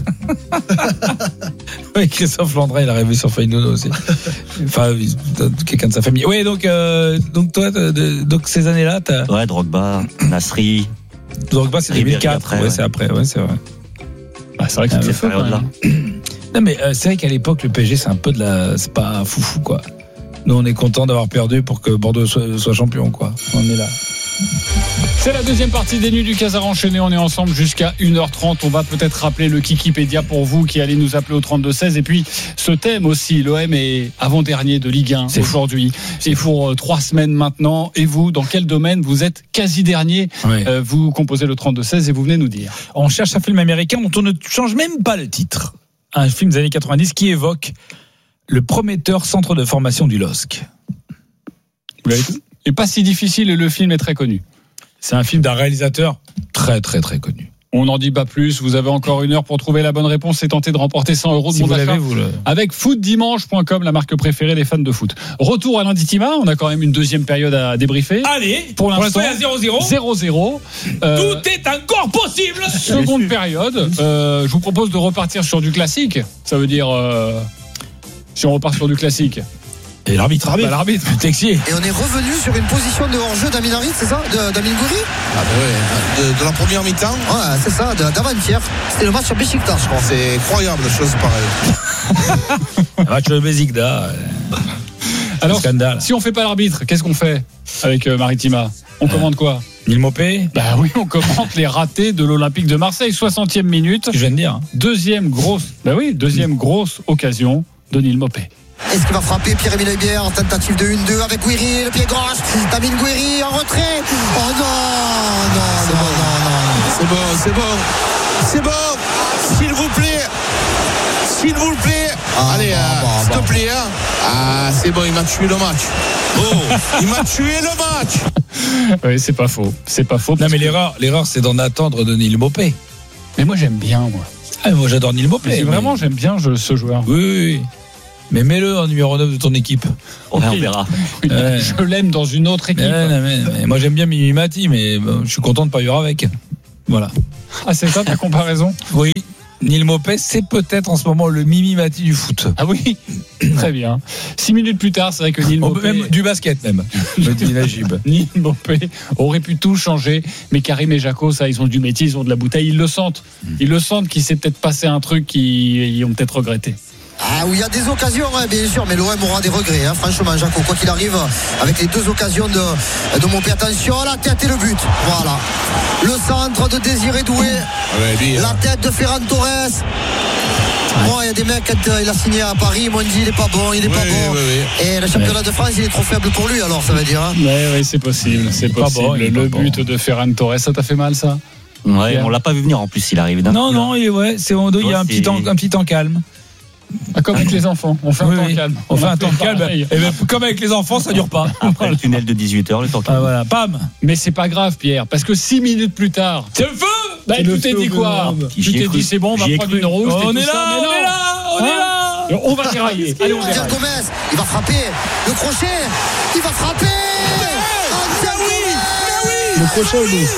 Oui, Christophe Landrin, il a rêvé sur Fainduno aussi. Enfin, quelqu'un de sa famille. Ouais, donc toi, donc ces années-là, t'as. Ouais, Drogba, Nasri. Drogba, c'est 2004. Ouais, c'est après, ouais, c'est vrai. Ah, c'est vrai que c'est cette période-là. Non, mais c'est vrai qu'à l'époque, le PSG, c'est un peu c'est pas foufou, quoi. Nous, on est content d'avoir perdu pour que Bordeaux soit champion, quoi. On est là. C'est la deuxième partie des Nuits du Casar enchaîné. On est ensemble jusqu'à 1h30. On va peut-être rappeler le Kikipédia pour vous qui allez nous appeler au 32-16. Et puis, ce thème aussi, l'OM est avant-dernier de Ligue 1 aujourd'hui. C'est pour 3 semaines maintenant. Et vous, dans quel domaine vous êtes quasi dernier? Vous composez le 32-16 et vous venez nous dire. On cherche un film américain dont on ne change même pas le titre. Un film des années 90 qui évoque le prometteur centre de formation du LOSC. Vous l'avez tout? Et pas si difficile et le film est très connu. C'est un film d'un réalisateur Très, très, très connu. On n'en dit pas plus. Vous avez encore 1 heure pour trouver la bonne réponse et tenter de remporter 100 euros de Si bon vous d'achat l'avez, vous le... avec footdimanche.com, la marque préférée des fans de foot. Retour à l'Inditima. On a quand même une deuxième période à débriefer. Allez, pour l'instant, il y a 0-0. 0-0. Tout est encore possible. Seconde période. Je vous propose de repartir sur du classique. Ça veut dire si on repart sur du classique. Et l'arbitre. L'arbitre, Texier. Et on est revenu sur une position de hors-jeu d'Amin Harit, c'est ça, d'Amin Gouiri. Ah bah ouais, de la première mi-temps. Ouais, c'est ça, d'avant-hier. C'était le match sur Beşiktaş, je crois. C'est incroyable, chose pareille. Match de Beşiktaş. Alors, scandale. Si on fait pas l'arbitre, qu'est-ce qu'on fait avec Maritima? On commande quoi? Nil Mopé. Bah oui, on commente les ratés de l'Olympique de Marseille. 60e minute. Je viens de dire. Deuxième grosse occasion de Nil Mopé. Est-ce qu'il va frapper Pierre-Emile Hébert en tentative de 1-2 avec Gouiri, le pied gauche, Damien Gouiri en retrait. Oh non. C'est bon. S'il vous plaît. Allez, s'il te plaît. Ah, c'est bon, il m'a tué le match. Il m'a tué le match. Oui, c'est pas faux. Non, mais l'erreur, c'est d'en attendre de Nil Mopé. Mais moi, j'aime bien, moi. Ah, moi, j'adore Nil Mopé. Vraiment, j'aime bien ce joueur. Oui. Mais mets-le en numéro 9 de ton équipe. On verra. Oui, je l'aime dans une autre équipe. Mais moi, j'aime bien Mimi Mati, mais bon, je suis content de ne pas vivre avec. Voilà. Ah, c'est ça ta comparaison? Oui. Nil Mopé, c'est peut-être en ce moment le Mimi Mati du foot. Ah oui. Très bien. 6 minutes plus tard, c'est vrai que Nil Mopé... Même du basket, même. Me dit Najib. Nil Mopé aurait pu tout changer, mais Karim et Jaco, ça, ils ont du métier, ils ont de la bouteille, ils le sentent. Ils le sentent qu'il s'est peut-être passé un truc qu'ils ont peut-être regretté. Ah oui, il y a des occasions, hein, bien sûr, mais l'OM aura des regrets, hein, franchement, Jaco, quoi qu'il arrive, avec les deux occasions de Mopé. Attention, la tête et le but. Voilà. Le centre de Désiré Doué. La tête de Ferran Torres. Bon, il y a des mecs, quand il a signé à Paris, ils m'ont dit il est pas bon. Et le championnat de France, il est trop faible pour lui, alors ça veut dire. Hein. Oui, c'est possible. Bon, le but de Ferran Torres, ça t'a fait mal, ça? Ouais, on l'a pas vu venir en plus, il arrive d'un coup. Non, il y a un petit temps calme. Ah, comme avec les enfants, on fait un temps calme. On fait un temps calme. Et ben, comme avec les enfants, ça dure pas. Après le tunnel de 18h, le temps calme. Ah, voilà, bam. Mais c'est pas grave, Pierre, parce que 6 minutes plus tard. C'est le feu. Bah, tu t'es dit quoi? Tu t'es dit c'est bon, on va prendre une rouge. On est là. On va dérailler. Allez, on déraille. Gomez, il va frapper. Le crochet, il va frapper. Le crochet au bout.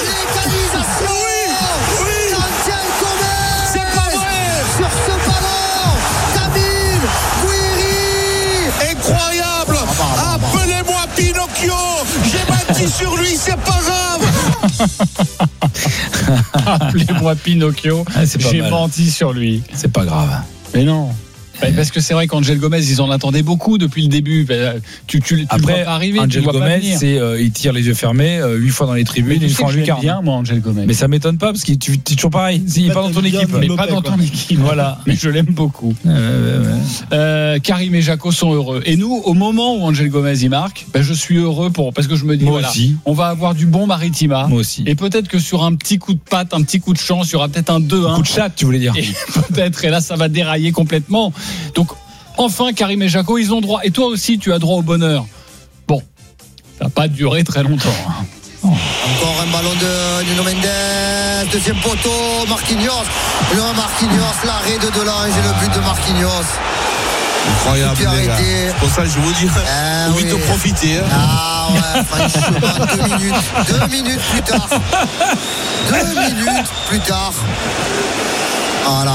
Incroyable. Appelez-moi Pinocchio. J'ai menti sur lui, c'est pas grave. Appelez-moi Pinocchio. J'ai menti sur lui. C'est pas grave. Mais non. Parce que c'est vrai qu'Angel Gomez, ils en attendaient beaucoup depuis le début. Tu après, vois pas arriver. Angel Gomez, il tire les yeux fermés 8 fois dans les tribunes, une fois en lucarne. Bien, moi, Angel Gomez. Mais ça m'étonne pas parce qu'il est toujours pareil. Il n'est pas dans ton équipe. Mais pas dans ton équipe. Voilà. Mais je l'aime beaucoup. Karim et Jaco sont heureux. Et nous, au moment où Angel Gomez y marque, je suis heureux parce que je me dis, aussi. On va avoir du bon Maritima. Moi aussi. Et peut-être que sur un petit coup de patte, un petit coup de chance, il y aura peut-être un 2-1. Un coup de chat, tu voulais dire. Et peut-être, et là, ça va dérailler complètement. Donc, enfin, Karim et Jaco, ils ont droit. Et toi aussi, tu as droit au bonheur. Bon, ça n'a pas duré très longtemps. Hein. Encore un ballon de Nuno Mendes. Deuxième poteau, Marquinhos. L'arrêt de Delange et le but de Marquinhos. Incroyable, les gars. C'est pour ça que je vous dis, vite de profiter. Hein. Ah ouais, franchement, 2 minutes plus tard. 2 minutes plus tard. Voilà.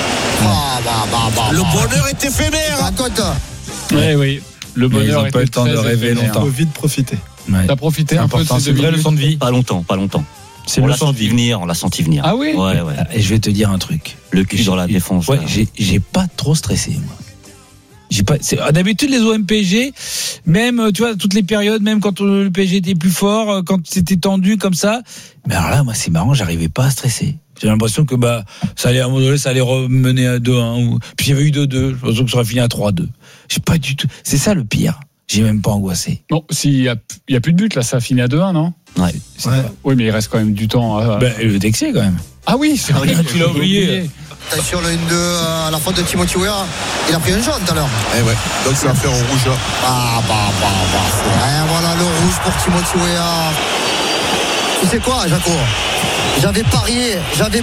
Le bonheur est éphémère. Oui. Le bonheur ils ont pas eu le temps de rêver longtemps. Il faut vite profiter. Ouais. T'as profité un peu de ces 2 minutes. Leçon de vie. Pas longtemps. On l'a senti venir. Ah oui. Ouais. Et je vais te dire un truc. Le cul dans la défense. Ouais, j'ai pas trop stressé, moi. D'habitude les OM PSG, même tu vois toutes les périodes, même quand le PSG était plus fort, quand c'était tendu comme ça. Mais alors là, moi c'est marrant, j'arrivais pas à stresser. J'ai l'impression que ça allait à un moment donné, ça allait remener à 2-1 puis il y avait eu 2-2. Je pense que ça aurait fini à 3-2. J'ai pas du tout. C'est ça le pire. J'ai même pas angoissé. Non, s'il y a plus de but là, ça a fini à 2-1, non? Ouais. Oui, mais il reste quand même du temps. Le Texier quand même. Ah oui, c'est vrai. Tu l'as oublié. Attention, le 1-2 à la faute de Timothy Weah. Il a pris un jaune tout à l'heure. Donc ça va faire un rouge. Voilà le rouge pour Timothy Weah. Tu sais quoi, Jaco? J'avais parié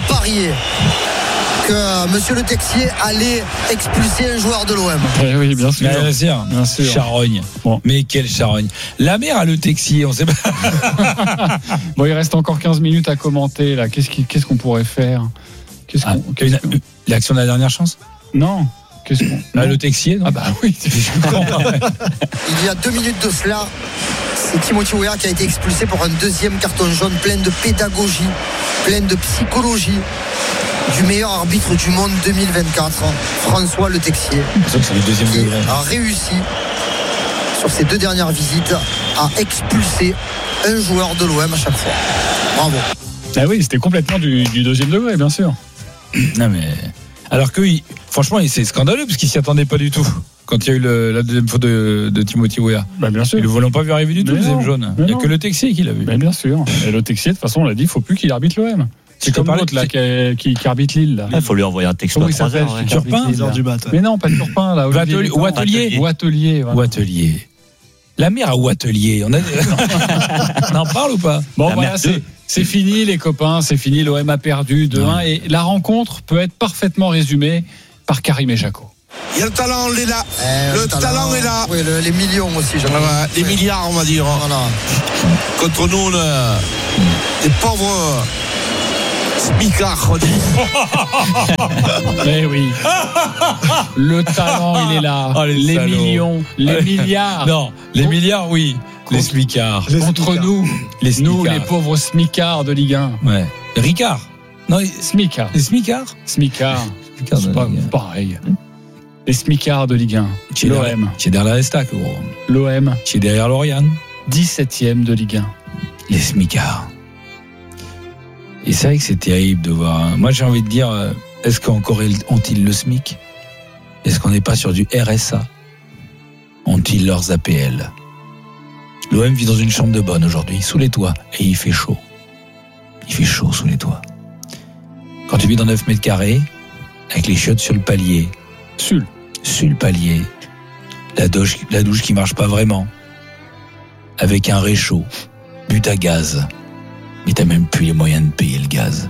que Monsieur Le Texier allait expulser un joueur de l'OM. Oui, bien sûr. Bien sûr. Charogne. Bon. Mais quelle charogne. La mère a Le Texier, on sait pas. Bon, il reste encore 15 minutes à commenter là. Qu'est-ce qu'on pourrait faire? L'action de la dernière chance? Non. Le Texier, non? Ah bah oui. Il y a 2 minutes de cela, c'est Timothy Weah qui a été expulsé pour un deuxième carton jaune plein de pédagogie, plein de psychologie du meilleur arbitre du monde 2024, François Le Texier, qui a réussi sur ses 2 dernières visites à expulser un joueur de l'OM à chaque fois. Bravo. Ah oui, c'était complètement du deuxième degré, bien sûr. Non mais... Alors que, franchement, c'est scandaleux parce qu'il s'y attendait pas du tout. Quand il y a eu la deuxième faute de Timothy Weah. Bah bien sûr. Ils ne l'ont pas vu arriver du tout, le deuxième jaune. Il n'y a que Le Texier qui l'a vu. Mais bien sûr. Et Le Texier, de toute façon, on l'a dit, il ne faut plus qu'il arbitre l'OM. C'est comme l'autre là qui arbitre Lille. Il faut lui envoyer un texto. Comment il s'appelle? Turpin. Mais non, pas Turpin là. Ouatelier. La mère à Ouatelier. On en parle ou pas? Bon, voilà, c'est fini les copains, c'est fini, l'OM a perdu 2-1 et la rencontre peut être parfaitement résumée par Karim et Jaco. Il y a le talent, il est là. Le talent est là. Oui, les millions aussi. Les milliards, on va dire. Voilà. Contre nous, les pauvres smicards. Mais oui. Le talent, il est là. Oh, les millions, les milliards. Non, les milliards, oui. Les smicards. Contre nous, les pauvres smicards de Ligue 1. Ouais. Ricard. Non, smicards. Les smicards. Smicards. C'est pas pareil. Les smicards de Ligue 1. L'OM. Qui est derrière la Stack, gros. L'OM. Qui est derrière Lorient. 17e de Ligue 1. Les smicards. Et c'est vrai que c'est terrible de voir. Moi, j'ai envie de dire, est-ce qu'encore ont-ils le SMIC? Est-ce qu'on n'est pas sur du RSA? Ont-ils leurs APL? L'OM vit dans une chambre de bonne aujourd'hui, sous les toits, et il fait chaud. Il fait chaud sous les toits. Quand tu vis dans 9 mètres carrés, avec les chiottes sur le palier, sur le palier, la douche qui marche pas vraiment, avec un réchaud, but à gaz, mais t'as même plus les moyens de payer le gaz.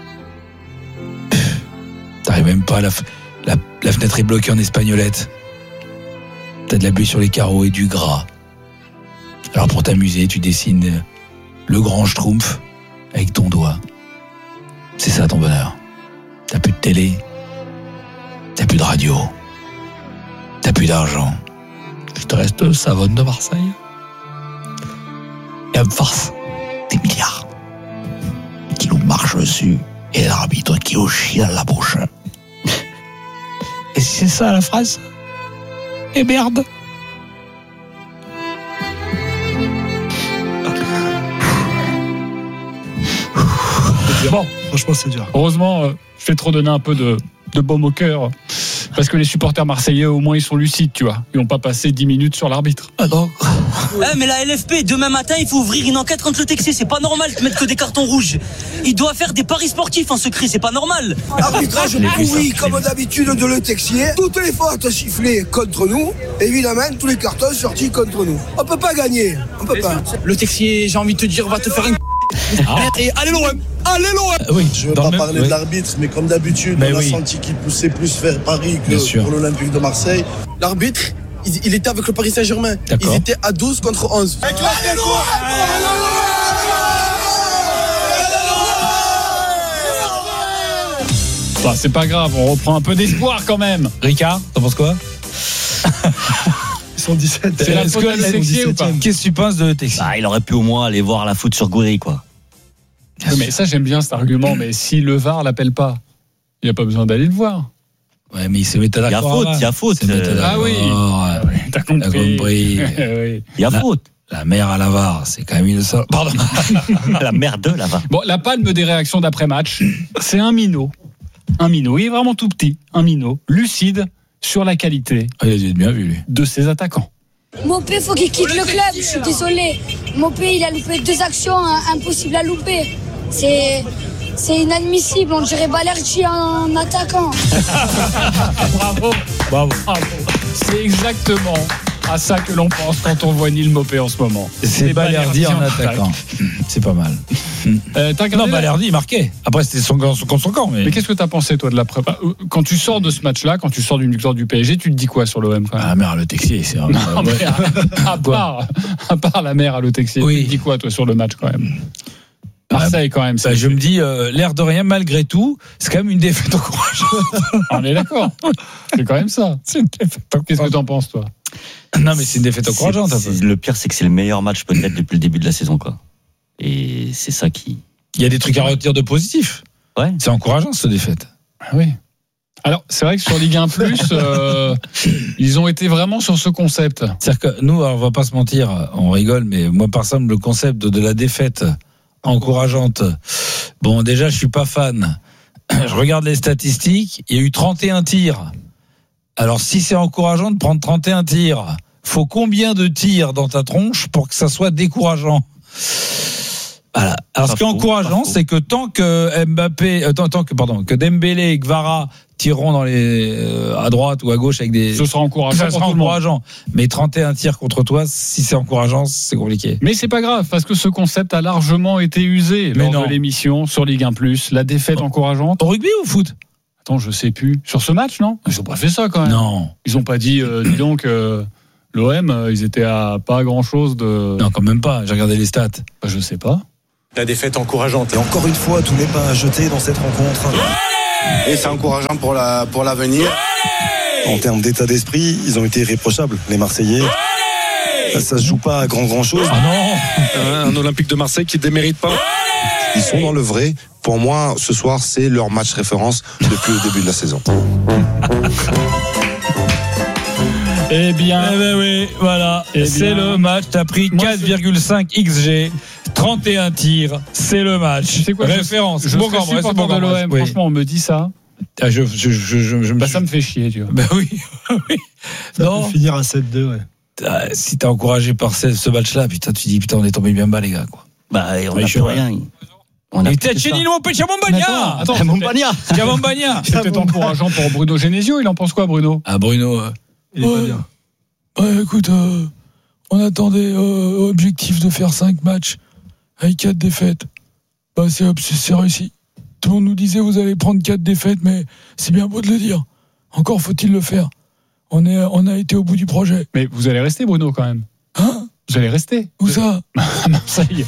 T'arrives même pas à la fenêtre est bloquée en espagnolette. T'as de la buée sur les carreaux et du gras. Alors pour t'amuser, tu dessines le grand schtroumpf avec ton doigt. C'est ça ton bonheur. T'as plus de télé, t'as plus de radio, t'as plus d'argent. Il te reste Savone de Marseille et à farce des milliards qui nous marchent dessus et l'arbitre qui au chien à la bouche. Et c'est ça la phrase? Et merde. Bon, franchement, c'est dur. Heureusement, je vais trop donner un peu de baume au cœur. Parce que les supporters marseillais, au moins, ils sont lucides, tu vois. Ils n'ont pas passé 10 minutes sur l'arbitre. Ah non. Mais la LFP, demain matin, il faut ouvrir une enquête contre le Texier. C'est pas normal de mettre que des cartons rouges. Il doit faire des paris sportifs en secret, c'est pas normal. Arbitrage pourri, comme d'habitude, de Le Texier. Toutes les fautes sifflées contre nous. Évidemment, tous les cartons sortis contre nous. On peut pas gagner. On peut pas. Le Texier, j'ai envie de te dire, va te faire une et allez l'OM. Allez l'OM. Oui, je veux pas parler de l'arbitre, mais comme d'habitude, on a senti qu'il poussait plus vers Paris que pour l'Olympique de Marseille. L'arbitre, il était avec le Paris Saint-Germain. D'accord. Ils étaient à 12 contre 11. Bah, c'est pas grave, on reprend un peu d'espoir quand même. Ricard, t'en penses quoi? Ils sont 17. C'est la faute de Texier ou pas? Qu'est-ce que tu penses de Texier? Il aurait pu au moins aller voir la foot sur Goury, quoi. Mais ça, j'aime bien cet argument, mais si le VAR l'appelle pas, il n'y a pas besoin d'aller le voir. Ouais, mais il se met à d'accord. Il y a faute. Ah oui, t'as compris. Il y a faute. La mère à la VAR, c'est quand même une seule. Pardon. La mère de la VAR. Bon, la palme des réactions d'après-match, c'est un minot. Un minot, il est vraiment tout petit. Un minot, lucide sur la qualité bien vu, lui. De ses attaquants. Mopé, faut qu'il quitte le club, je suis désolé. Mopé, il a loupé 2 actions impossibles à louper. C'est inadmissible, on dirait Balerji en attaquant. Bravo. C'est exactement à ça que l'on pense quand on voit Neil Maupay en ce moment. C'est Balerdi en attaquant. C'est pas mal. Non, Balerdi, il marquait. Après, c'était contre son camp. Mais qu'est-ce que tu as pensé, toi, de la prépa? Quand tu sors de ce match-là, quand tu sors d'une victoire du PSG, tu te dis quoi sur l'OM quand même? La mère à Le Texier, c'est vrai. À part la mère à Le Texier, tu te dis quoi, toi, sur le match quand même? Marseille quand même. Je me dis, l'air de rien, malgré tout, c'est quand même une défaite encourageante. On est d'accord. C'est quand même ça. C'est une défaite encourageante. Qu'est-ce que t'en penses, toi? Non, mais c'est une défaite encourageante. Le pire, c'est que c'est le meilleur match peut-être depuis le début de la saison, quoi. Et c'est ça qui... Il y a des trucs à retenir de positif. Ouais. C'est encourageant, cette défaite. Oui. Alors, c'est vrai que sur Ligue 1+, ils ont été vraiment sur ce concept. C'est-à-dire que nous, on va pas se mentir, on rigole, mais moi, par exemple, le concept de la défaite encourageante. Bon, déjà, je suis pas fan. Je regarde les statistiques. Il y a eu 31 tirs. Alors, si c'est encourageant de prendre 31 tirs, faut combien de tirs dans ta tronche pour que ça soit décourageant? Voilà. Alors, ce qui est encourageant, c'est que tant que que Dembélé et Kvara tireront à droite ou à gauche avec des... Ce sera encourageant. Ça sera encourageant. Mais 31 tirs contre toi, si c'est encourageant, c'est compliqué. Mais c'est pas grave, parce que ce concept a largement été usé lors de l'émission sur Ligue 1+. La défaite encourageante. Au rugby ou au foot? Attends, je sais plus. Sur ce match, non? Ils ont pas fait ça quand même. Non. Ils ont pas dit, dis donc, l'OM, ils étaient à pas grand-chose de... Non, quand même pas. J'ai regardé les stats. Je sais pas. La défaite encourageante. Et encore une fois, tout n'est pas à jeter dans cette rencontre. Et c'est encourageant pour l'avenir. En termes d'état d'esprit, ils ont été irréprochables, les Marseillais. Ça se joue pas à grand chose. Ah non. Un Olympique de Marseille qui ne démérite pas. Ils sont dans le vrai. Pour moi, ce soir, c'est leur match référence depuis le début de la saison. Eh bien, oui, voilà. C'est le match. T'as pris 4,5 XG. 31 tirs, c'est le match. C'est quoi, référence? Je suis supporter de l'OM. Oui. Franchement, on me dit ça. Ça me fait chier, tu vois. Ben oui. Ça peut finir à 7-2, ouais. Si t'es encouragé par ce match-là, putain, tu dis, putain, on est tombé bien bas, les gars, quoi. Bah, on n'a plus rien. Et t'es Chenino Péchamombagna! Attends, Mombagna! C'est peut-être encourageant pour Bruno Genesio. Il en pense quoi, Bruno? Ah, Bruno. Il est pas bien. Ouais, écoute, on attendait objectif de faire 5 matchs. Avec 4 défaites, bah c'est réussi. Tout le monde nous disait vous allez prendre 4 défaites, mais c'est bien beau de le dire. Encore faut-il le faire. On a été au bout du projet. Mais vous allez rester, Bruno, quand même. Hein? Vous allez rester? Où ça? À Marseille.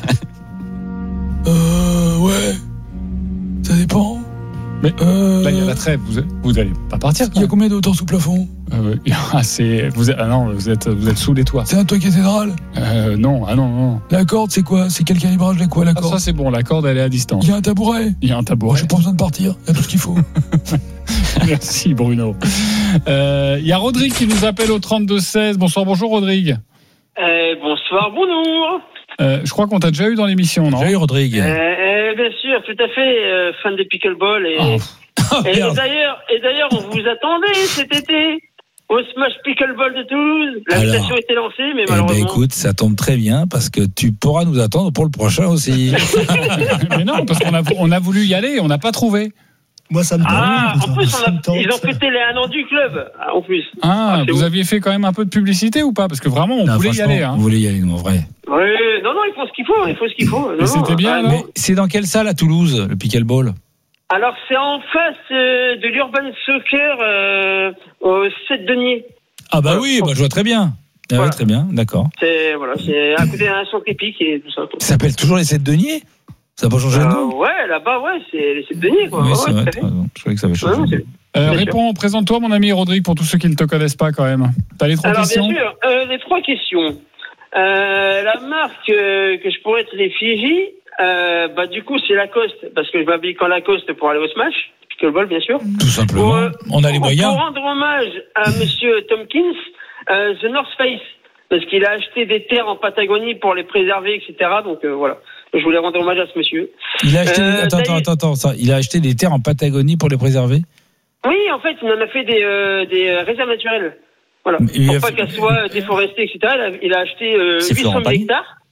Ouais. Ça dépend. Mais là, il y a la trêve. Vous allez pas partir. Il y a combien de hauteur sous plafond? Vous êtes sous les toits. C'est un toit cathédrale? Non. La corde, c'est quoi? C'est quel calibrage de quoi, la corde? Ça, c'est bon. La corde, elle est à distance. Il y a un tabouret? Il y a un tabouret. J'ai pas besoin de partir. Il y a tout ce qu'il faut. Merci, Bruno. Il y a Rodrigue qui nous appelle au 32-16. Bonjour, Rodrigue. Bonsoir, Bruno. Je crois qu'on t'a déjà eu dans l'émission, non? J'ai eu Rodrigue. Bien sûr, tout à fait, fan des pickleball et d'ailleurs on vous attendait cet été au Smash Pickleball de Toulouse. L'invitation était lancée, mais malheureusement. Écoute, ça tombe très bien parce que tu pourras nous attendre pour le prochain aussi. Mais non, parce qu'on a voulu y aller, on n'a pas trouvé. Moi, ça me tente. En plus, ils ont fêté les 1 an du club, en plus. Vous aviez fait quand même un peu de publicité ou pas? Parce que vraiment, on voulait y aller. On voulait y aller, en vrai. Oui, non, ils font ce qu'il faut. Mais c'était bien, non? Mais c'est dans quelle salle à Toulouse, le pickleball? Alors, c'est en face de l'Urban Soccer au 7 Deniers. Ah bah oui, je vois très bien. Voilà. Ouais, très bien, d'accord. C'est à côté d'un centre épique et tout ça. Ça s'appelle toujours les 7 Deniers? Ça n'a pas changé de nom? Ouais, là-bas, c'est les 7 Deniers, quoi. Oui, c'est vrai. Je croyais que ça avait changé. Présente-toi, mon ami Rodrigue, pour tous ceux qui ne te connaissent pas, quand même. T'as les 3 questions? Bien sûr, les 3 questions. La marque que je pourrais être l'effigie, du coup, c'est Lacoste, parce que je m'habille qu'en Lacoste pour aller au Smash, pickleball, bien sûr. Tout simplement. On a les moyens. Pour rendre hommage à monsieur Tompkins, The North Face, parce qu'il a acheté des terres en Patagonie pour les préserver, etc. Donc, voilà. Je voulais rendre hommage à ce monsieur. Il a acheté, attends, il a acheté des terres en Patagonie pour les préserver? Oui, en fait, il en a fait des réserves naturelles. Voilà. Pour pas qu'elles soient déforestées, etc. Il a acheté 800 000 hectares.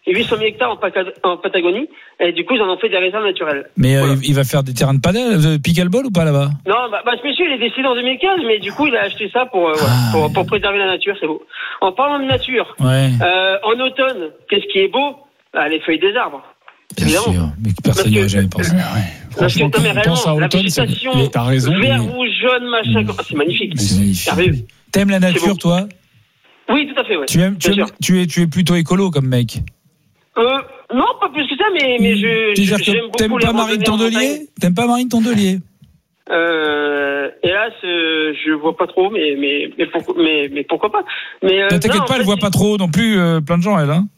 et 800 000 hectares en Patagonie, et du coup, ils en ont fait des réserves naturelles. Mais il va faire des terrains de padel, de pickleball ou pas là-bas? Non, ce monsieur, il est décédé en 2015, mais du coup, il a acheté ça pour préserver la nature, c'est beau. En parlant de nature, en automne, qu'est-ce qui est beau? Les feuilles des arbres. Bien sûr, mais personne n'y aurait jamais pensé. Parce que réellement, la végétation, vert, rouge, jaune, machin, c'est magnifique. C'est magnifique. T'aimes la nature, toi? Oui, tout à fait, ouais. Tu es plutôt écolo comme mec? Non, pas plus que ça, mais j'aime beaucoup. T'aimes pas Marine Tondelier? T'aimes pas Marine Tondelier? Hélas, je vois pas trop, mais pourquoi pas? Mais t'inquiète pas, elle voit pas trop non plus. Plein de gens, elle, hein.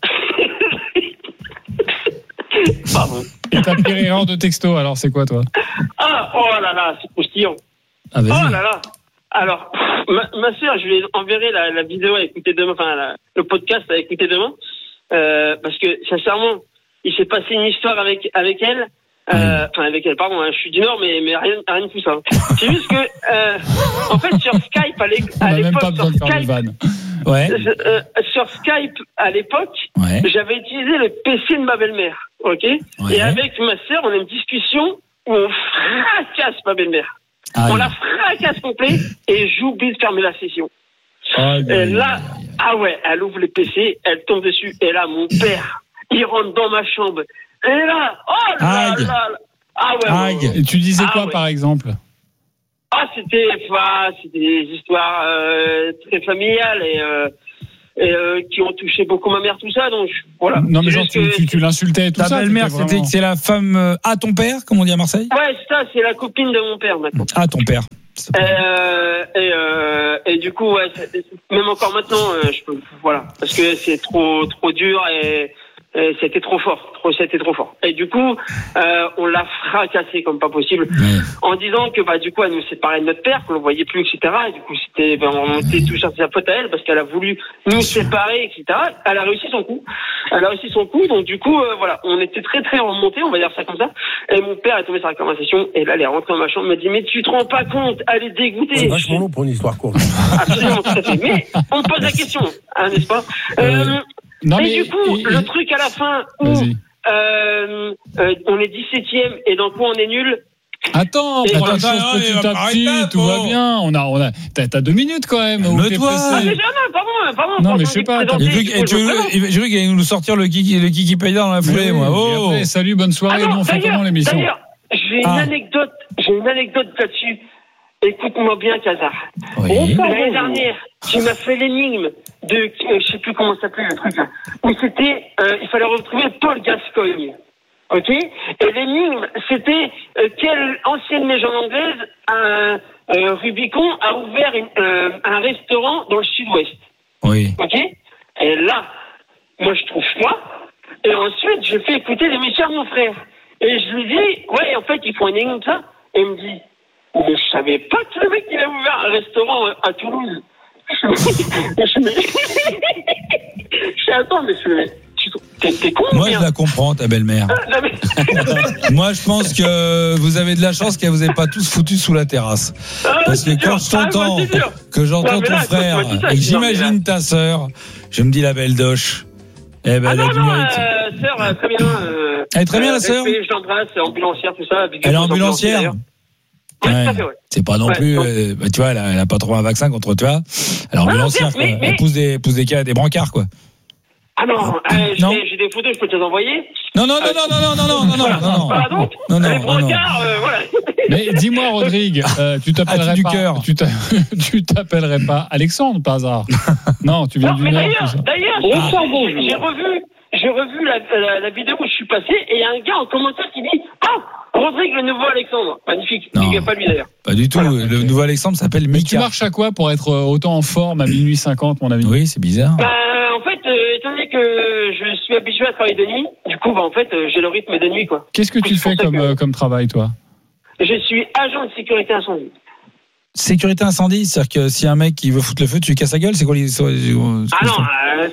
Pardon. Et ta pire erreur de texto, alors c'est quoi, toi? Oh là là, c'est croustillant. Oh là là. Alors, ma sœur, je lui enverrai la vidéo à écouter demain, le podcast à écouter demain, parce que sincèrement, il s'est passé une histoire avec elle. Avec elle, pardon, je suis du Nord, mais rien de tout ça. C'est juste que, en fait, sur Skype, à l'époque, sur Skype, à l'époque, j'avais utilisé le PC de ma belle-mère, ok? Et avec ma sœur, on a une discussion où on fracasse ma belle-mère. On la fracasse complet et j'oublie de fermer la session. Et là, elle ouvre le PC, elle tombe dessus, et là, mon père, il rentre dans ma chambre. Et là, oh là là. Et tu disais quoi, par exemple? C'était des histoires très familiales et qui ont touché beaucoup ma mère, tout ça, donc voilà. Non, mais genre, tu l'insultais et tout ça. Ta belle-mère, c'est la femme à ton père, comme on dit à Marseille? Ouais, c'est ça, c'est la copine de mon père, maintenant. Ah, ton père. Et du coup, même encore maintenant, parce que c'est trop dur et c'était trop fort. Et du coup, on l'a fracassé comme pas possible, en disant que du coup, elle nous séparait de notre père, qu'on ne voyait plus, etc. Et du coup, on était tout sa faute à elle parce qu'elle a voulu nous séparer, etc. Elle a réussi son coup. Donc du coup, on était très très remontés, on va dire ça comme ça. Et mon père est tombé sur la conversation. Et là, elle est rentrée dans ma chambre, m'a dit mais tu te rends pas compte, elle est dégoûtée. C'est vachement long pour une histoire courte. Absolument, tout à fait. Mais on me pose la question, n'est-ce pas? Du coup, le truc à la fin où on est 17e et dans quoi on est nul. Attends, petit à petit, tout va bien. T'as 2 minutes quand même. Pardon. Non, mais je sais pas. J'ai cru qu'il allait nous sortir le Kiki Payda dans la foulée, moi. Après, salut, bonne soirée. Nous, on fait comment l'émission? D'ailleurs, j'ai une anecdote là-dessus. Écoute-moi bien, Kazar. L'année dernière, tu m'as fait l'énigme de, je sais plus comment ça s'appelait le truc, où c'était, il fallait retrouver Paul Gascoigne. Ok? Et l'énigme, c'était, quelle ancienne légende anglaise, Rubicon a ouvert un restaurant dans le sud-ouest. Oui. Ok? Et là, moi je trouve froid. Et ensuite, je fais écouter l'émission à mon frère. Et je lui dis, en fait, ils font une énigme de ça. Et il me dit, mais je savais pas que le mec il a ouvert un restaurant à Toulouse. Attends, mais t'es con. Moi, je la comprends, ta belle-mère. Moi, je pense que vous avez de la chance qu'elle vous ait pas tous foutus sous la terrasse. Parce que quand j'entends ton frère et que j'imagine ta sœur, je me dis la belle doche. Elle a du mérite. Sœur, très bien. Elle est très bien, la sœur. Je l'embrasse, ambulancière, tout ça. Elle est ambulancière. Ouais. C'est pas non plus, tu vois, elle a pas trop un vaccin contre toi. Elle est ambulancière, quoi. Elle pousse des brancards, quoi. Ah non, j'ai des photos, je peux te les envoyer. Non. Pardon. Les brancards, voilà. Mais dis-moi, Rodrigue, tu t'appellerais pas Alexandre, par hasard? Non, tu viens du Nord. D'ailleurs, j'ai revu la vidéo où je suis passé et il y a un gars en commentaire qui dit Rodrigue, le nouveau Alexandre. Magnifique. Il n'y a pas lui d'ailleurs. Pas du tout. Voilà. Le nouveau Alexandre s'appelle Mika. Mais tu marches à quoi pour être autant en forme à minuit 50, mon ami? Oui, c'est bizarre. En fait, étant donné que je suis habitué à travailler de nuit, du coup, en fait, j'ai le rythme de nuit, quoi. Qu'est-ce que tu fais comme travail, toi? Je suis agent de sécurité incendie. Sécurité incendie, c'est-à-dire que si un mec qui veut foutre le feu, tu lui casses la gueule, c'est quoi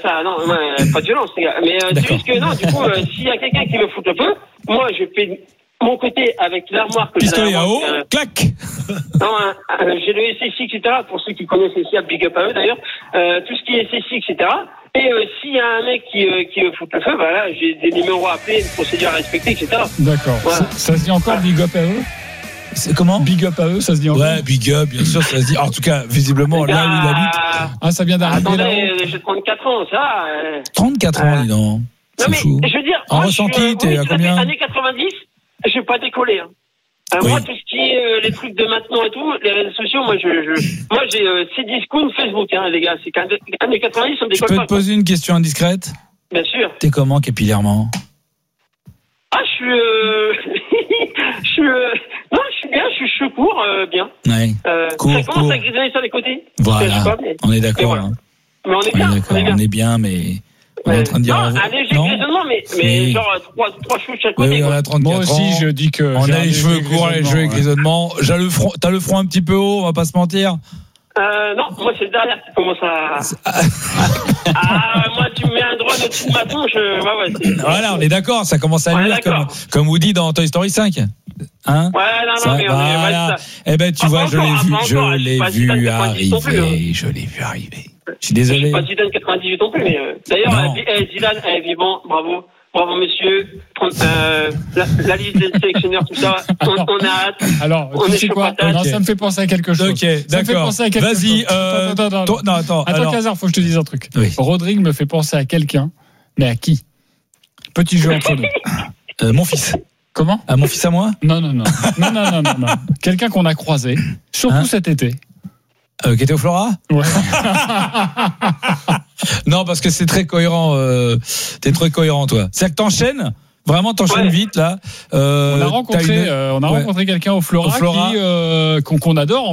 pas de violence, les gars. Mais c'est juste que non, du coup, s'il y a quelqu'un qui veut foutre le feu, moi je fais mon côté avec l'armoire que pistolet à eau, clac. Non, j'ai le SSI, etc. Pour ceux qui connaissent SSI, big up à eux d'ailleurs. Tout ce qui est SSI, etc. Et s'il y a un mec qui fout le feu, bah là, j'ai des numéros à appeler, une procédure à respecter, etc. D'accord. Voilà. Ça se dit encore big up à eux? C'est comment? Big up à eux, ça se dit encore? Ouais, big up, bien sûr, ça se dit. En tout cas, visiblement, là où il habite. Ah, ça vient d'arriver. Attendez, j'ai 34 ans, ça. 34 ans, dis donc. Non, mais fou. je veux dire. En ressenti, t'es à combien? Années 90, je vais pas décoller. Hein. Oui. Moi, tout ce qui est les trucs de maintenant et tout, les réseaux sociaux, moi, j'ai Cdiscount, Facebook, hein, les gars. C'est qu'années 90, on décolle pas. Je peux te poser une question indiscrète? Bien sûr. T'es comment capillairement? Ah, je suis bien, je suis cheveux courts, bien. Ouais. Court, ça commence à grisonner sur les côtés. Voilà. Pas, mais... On est d'accord. Voilà. Hein. Mais on est bien. On est bien, mais. On est en train de dire. Non, un léger grisonnement, mais genre trois cheveux de chaque côté. Oui, on a 34 Moi aussi, ans. je dis que. On a les cheveux courts, les cheveux grisonnement. T'as le front un petit peu haut, on va pas se mentir. Non, moi c'est le derrière qui commence à. Moi tu me mets un drone au-dessus de ma tronche. Voilà, on est d'accord, ça commence à luire comme Woody dans Toy Story 5. Hein? Ouais, non, mais voilà. Eh ben, tu vois, je l'ai vu arriver. Je suis désolé. Je suis pas Zidane 98 non plus, mais d'ailleurs, Zidane, vivant, bravo. Bravo, monsieur. La liste des sélectionneurs, tout ça, on a hâte. Alors, tu sais quoi? Non, ça me fait penser à quelque chose. Ok, d'accord. Vas-y, attends. Attends, Casar, faut que je te dise un truc. Oui. Rodrigue me fait penser à quelqu'un, mais à qui? Petit jeu entre nous. Mon fils. Comment? Mon fils à moi? Non. Quelqu'un qu'on a croisé, surtout cet été. Qui était au Flora? Ouais. Non, parce que c'est très cohérent. T'es très cohérent, toi. C'est-à-dire que t'enchaînes. Vraiment, t'enchaînes vite, là. On a rencontré quelqu'un au Flora, qu'on adore.